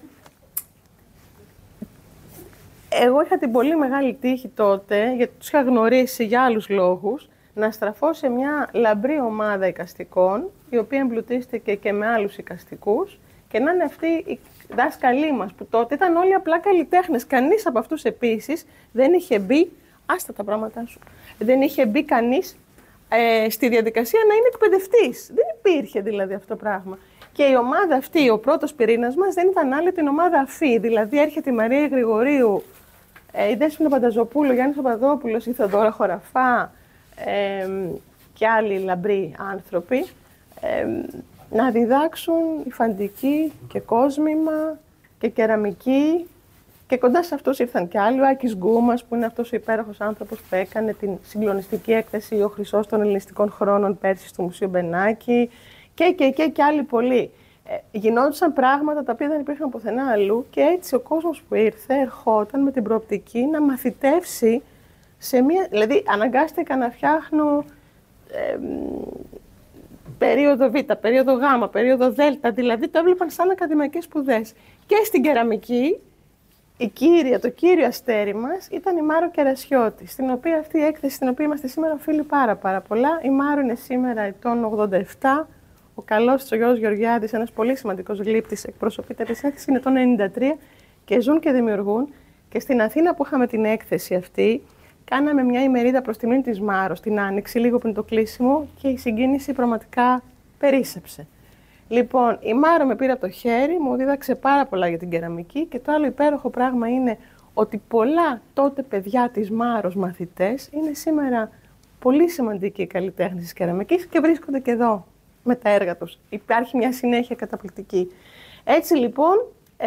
εγώ είχα την πολύ μεγάλη τύχη τότε, γιατί τους είχα γνωρίσει για άλλους λόγους, να στραφώ σε μια λαμπρή ομάδα εικαστικών, η οποία εμπλουτίστηκε και με άλλους εικαστικούς, και να είναι αυτοί οι δάσκαλοι μας, που τότε ήταν όλοι απλά καλλιτέχνες. Κανείς από αυτούς επίσης δεν είχε μπει, άστα τα πράγματά σου, δεν είχε μπει κανείς ε, στη διαδικασία να είναι εκπαιδευτής. Δεν υπήρχε δηλαδή αυτό το πράγμα. Και η ομάδα αυτή, ο πρώτος πυρήνας μας, δεν ήταν άλλη την ομάδα Αφή. Δηλαδή έρχεται η Μαρία Γρηγορίου, ε, η Δέσποινα Πανταζοπούλου, ο Γιάννης Παπαδόπουλος, η Θεοδόρα Χωραφά ε, και άλλοι λαμπροί άνθρωποι, ε, να διδάξουν υφαντική και κόσμημα και κεραμική. Και κοντά σε αυτούς ήρθαν και άλλοι, ο Άκης Γκούμας, που είναι αυτός ο υπέροχος άνθρωπος που έκανε την συγκλονιστική έκθεση «Ο Χρυσός των Ελληνιστικών Χρόνων» πέρσι στο Μουσείο Μπενάκη, και, και, και, και άλλοι πολλοί. Ε, γινόντουσαν πράγματα τα οποία δεν υπήρχαν πουθενά αλλού, και έτσι ο κόσμος που ήρθε ερχόταν με την προοπτική να μαθητεύσει σε μία. Δηλαδή, αναγκάστηκα να φτιάχνω ε, περίοδο Β, περίοδο Γ, περίοδο Δ, δηλαδή το έβλεπαν σαν ακαδημαϊκές σπουδές. Και στην κεραμική, η κύρια, το κύριο αστέρι μας ήταν η Μάρο Κερασιώτη, στην οποία αυτή η έκθεση, στην οποία είμαστε σήμερα οφείλει πάρα, πάρα πολλά. Η Μάρο είναι σήμερα ετών ογδόντα επτά, ο καλός της ο Γιώργος Γεωργιάδης, ένας πολύ σημαντικός γλύπτης, εκπροσωπείται της έκθεσης, είναι ετών ενενήντα τρία και ζουν και δημιουργούν. Και στην Αθήνα που είχαμε την έκθεση αυτή, κάναμε μια ημερίδα προς τιμήν της Μάρο, την Άνοιξη, λίγο πριν το κλείσιμο, και η συγκίνηση πραγματικά περίσσεψε. Λοιπόν, η Μάρο με πήρε από το χέρι, μου δίδαξε πάρα πολλά για την κεραμική, και το άλλο υπέροχο πράγμα είναι ότι πολλά τότε παιδιά της Μάρος μαθητές είναι σήμερα πολύ σημαντικοί καλλιτέχνες της κεραμικής και βρίσκονται και εδώ με τα έργα τους. Υπάρχει μια συνέχεια καταπληκτική. Έτσι λοιπόν, ε,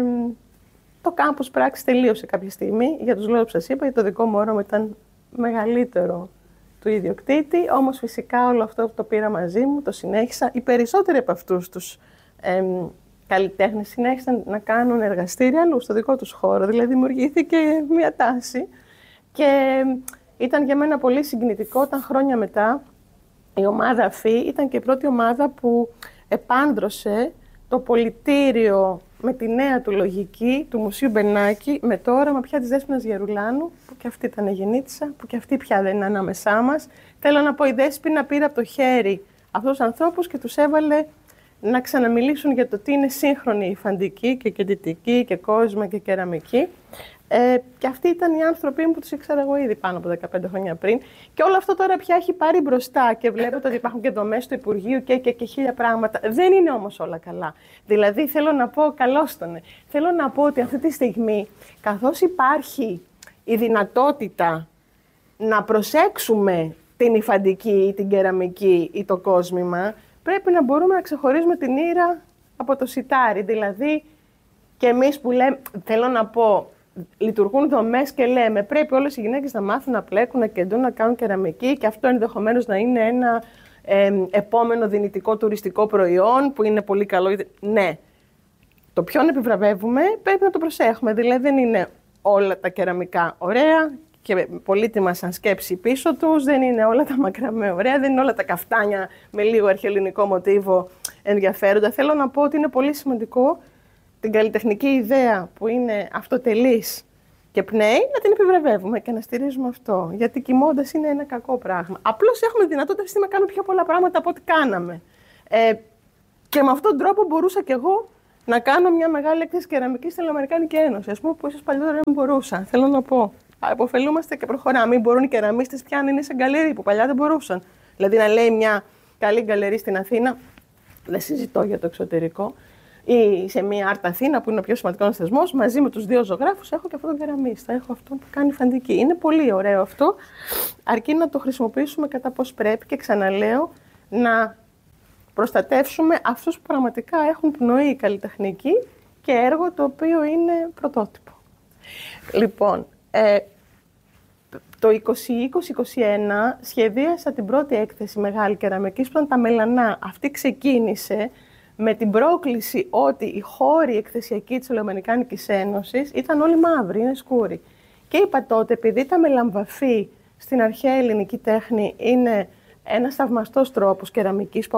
το κάμπους πράξη τελείωσε κάποια στιγμή, για τους λόγους που σας είπα, γιατί το δικό μου όραμα ήταν μεγαλύτερο του ιδιοκτήτη, όμως φυσικά όλο αυτό που το πήρα μαζί μου, το συνέχισα. Οι περισσότεροι από αυτούς τους ε, καλλιτέχνες συνέχισαν να κάνουν εργαστήρια αλλού στο δικό τους χώρο, δηλαδή δημιουργήθηκε μια τάση, και ήταν για μένα πολύ συγκινητικό όταν χρόνια μετά η ομάδα Αφή ήταν και η πρώτη ομάδα που επάνδρωσε το πολιτήριο με τη νέα του λογική του Μουσείου Μπενάκη, με το όραμα πια της Δέσποινας Γερουλάνου, που και αυτή ήταν γεννήτισσα, που και αυτή πια δεν είναι ανάμεσά μας. Θέλω να πω, η Δέσποινα πήρε από το χέρι αυτούς τους ανθρώπους και τους έβαλε να ξαναμιλήσουν για το τι είναι σύγχρονη υφαντική και κεντητική και κόσμα και κεραμική. Ε, και αυτοί ήταν οι άνθρωποι που τους ήξερα εγώ ήδη πάνω από δεκαπέντε χρόνια πριν. Και όλο αυτό τώρα πια έχει πάρει μπροστά και βλέπετε ότι υπάρχουν και δομές του Υπουργείου και, και, και χίλια πράγματα. Δεν είναι όμως όλα καλά. Δηλαδή θέλω να πω, καλώς τον. Θέλω να πω ότι αυτή τη στιγμή, καθώς υπάρχει η δυνατότητα να προσέξουμε την υφαντική ή την κεραμική ή το κόσμημα, πρέπει να μπορούμε να ξεχωρίζουμε την ήρα από το σιτάρι. Δηλαδή, και εμείς που λέμε, θέλω να πω, λειτουργούν δομές και λέμε πρέπει όλες οι γυναίκες να μάθουν να πλέκουν, να κεντούν, να κάνουν κεραμική, και αυτό ενδεχομένως να είναι ένα ε, επόμενο δυνητικό τουριστικό προϊόν που είναι πολύ καλό. Ναι, το ποιον επιβραβεύουμε πρέπει να το προσέχουμε. Δηλαδή δεν είναι όλα τα κεραμικά ωραία και πολύτιμα σαν σκέψη πίσω τους, δεν είναι όλα τα μακραμέ ωραία, δεν είναι όλα τα καφτάνια με λίγο αρχαιοελληνικό μοτίβο ενδιαφέροντα. Θέλω να πω ότι είναι πολύ σημαντικό την καλλιτεχνική ιδέα που είναι αυτοτελής και πνέει, να την επιβραβεύουμε και να στηρίζουμε αυτό. Γιατί κοιμώντας είναι ένα κακό πράγμα. Απλώς έχουμε δυνατότητα αυτή να κάνουμε πιο πολλά πράγματα από ό,τι κάναμε. Ε, και με αυτόν τον τρόπο μπορούσα κι εγώ να κάνω μια μεγάλη έκθεση κεραμικής στην Αμερικάνικη Ένωση, ας πούμε, που ίσως παλιότερα δεν μπορούσα. Θέλω να πω. Αποφελούμαστε και προχωράμε. Μην μπορούν οι κεραμίστες πια να είναι σε γκαλερί που παλιά δεν μπορούσαν. Δηλαδή να λέει μια καλή γκαλερί στην Αθήνα, δεν συζητώ για το εξωτερικό, ή σε μια Άρτα Αθήνα που είναι ο πιο σημαντικός θεσμός, μαζί με τους δύο ζωγράφους έχω και αυτόν τον κεραμίστα, έχω αυτόν που κάνει φαντική. Είναι πολύ ωραίο αυτό, αρκεί να το χρησιμοποιήσουμε κατά πώς πρέπει, και ξαναλέω να προστατεύσουμε αυτούς που πραγματικά έχουν πνοή καλλιτεχνική και έργο το οποίο είναι πρωτότυπο. Λοιπόν, ε, το είκοσι είκοσι είκοσι ένα σχεδίασα την πρώτη έκθεση μεγάλη κεραμικής που ήταν τα Μελανά. Αυτή ξεκίνησε με την πρόκληση ότι οι χώροι εκθεσιακοί της Ελληνοαμερικάνικης Ένωσης ήταν όλοι μαύροι, είναι σκούροι. Και είπα τότε, επειδή τα μελαμβαφή στην αρχαία ελληνική τέχνη είναι ένας θαυμαστός τρόπος κεραμικής που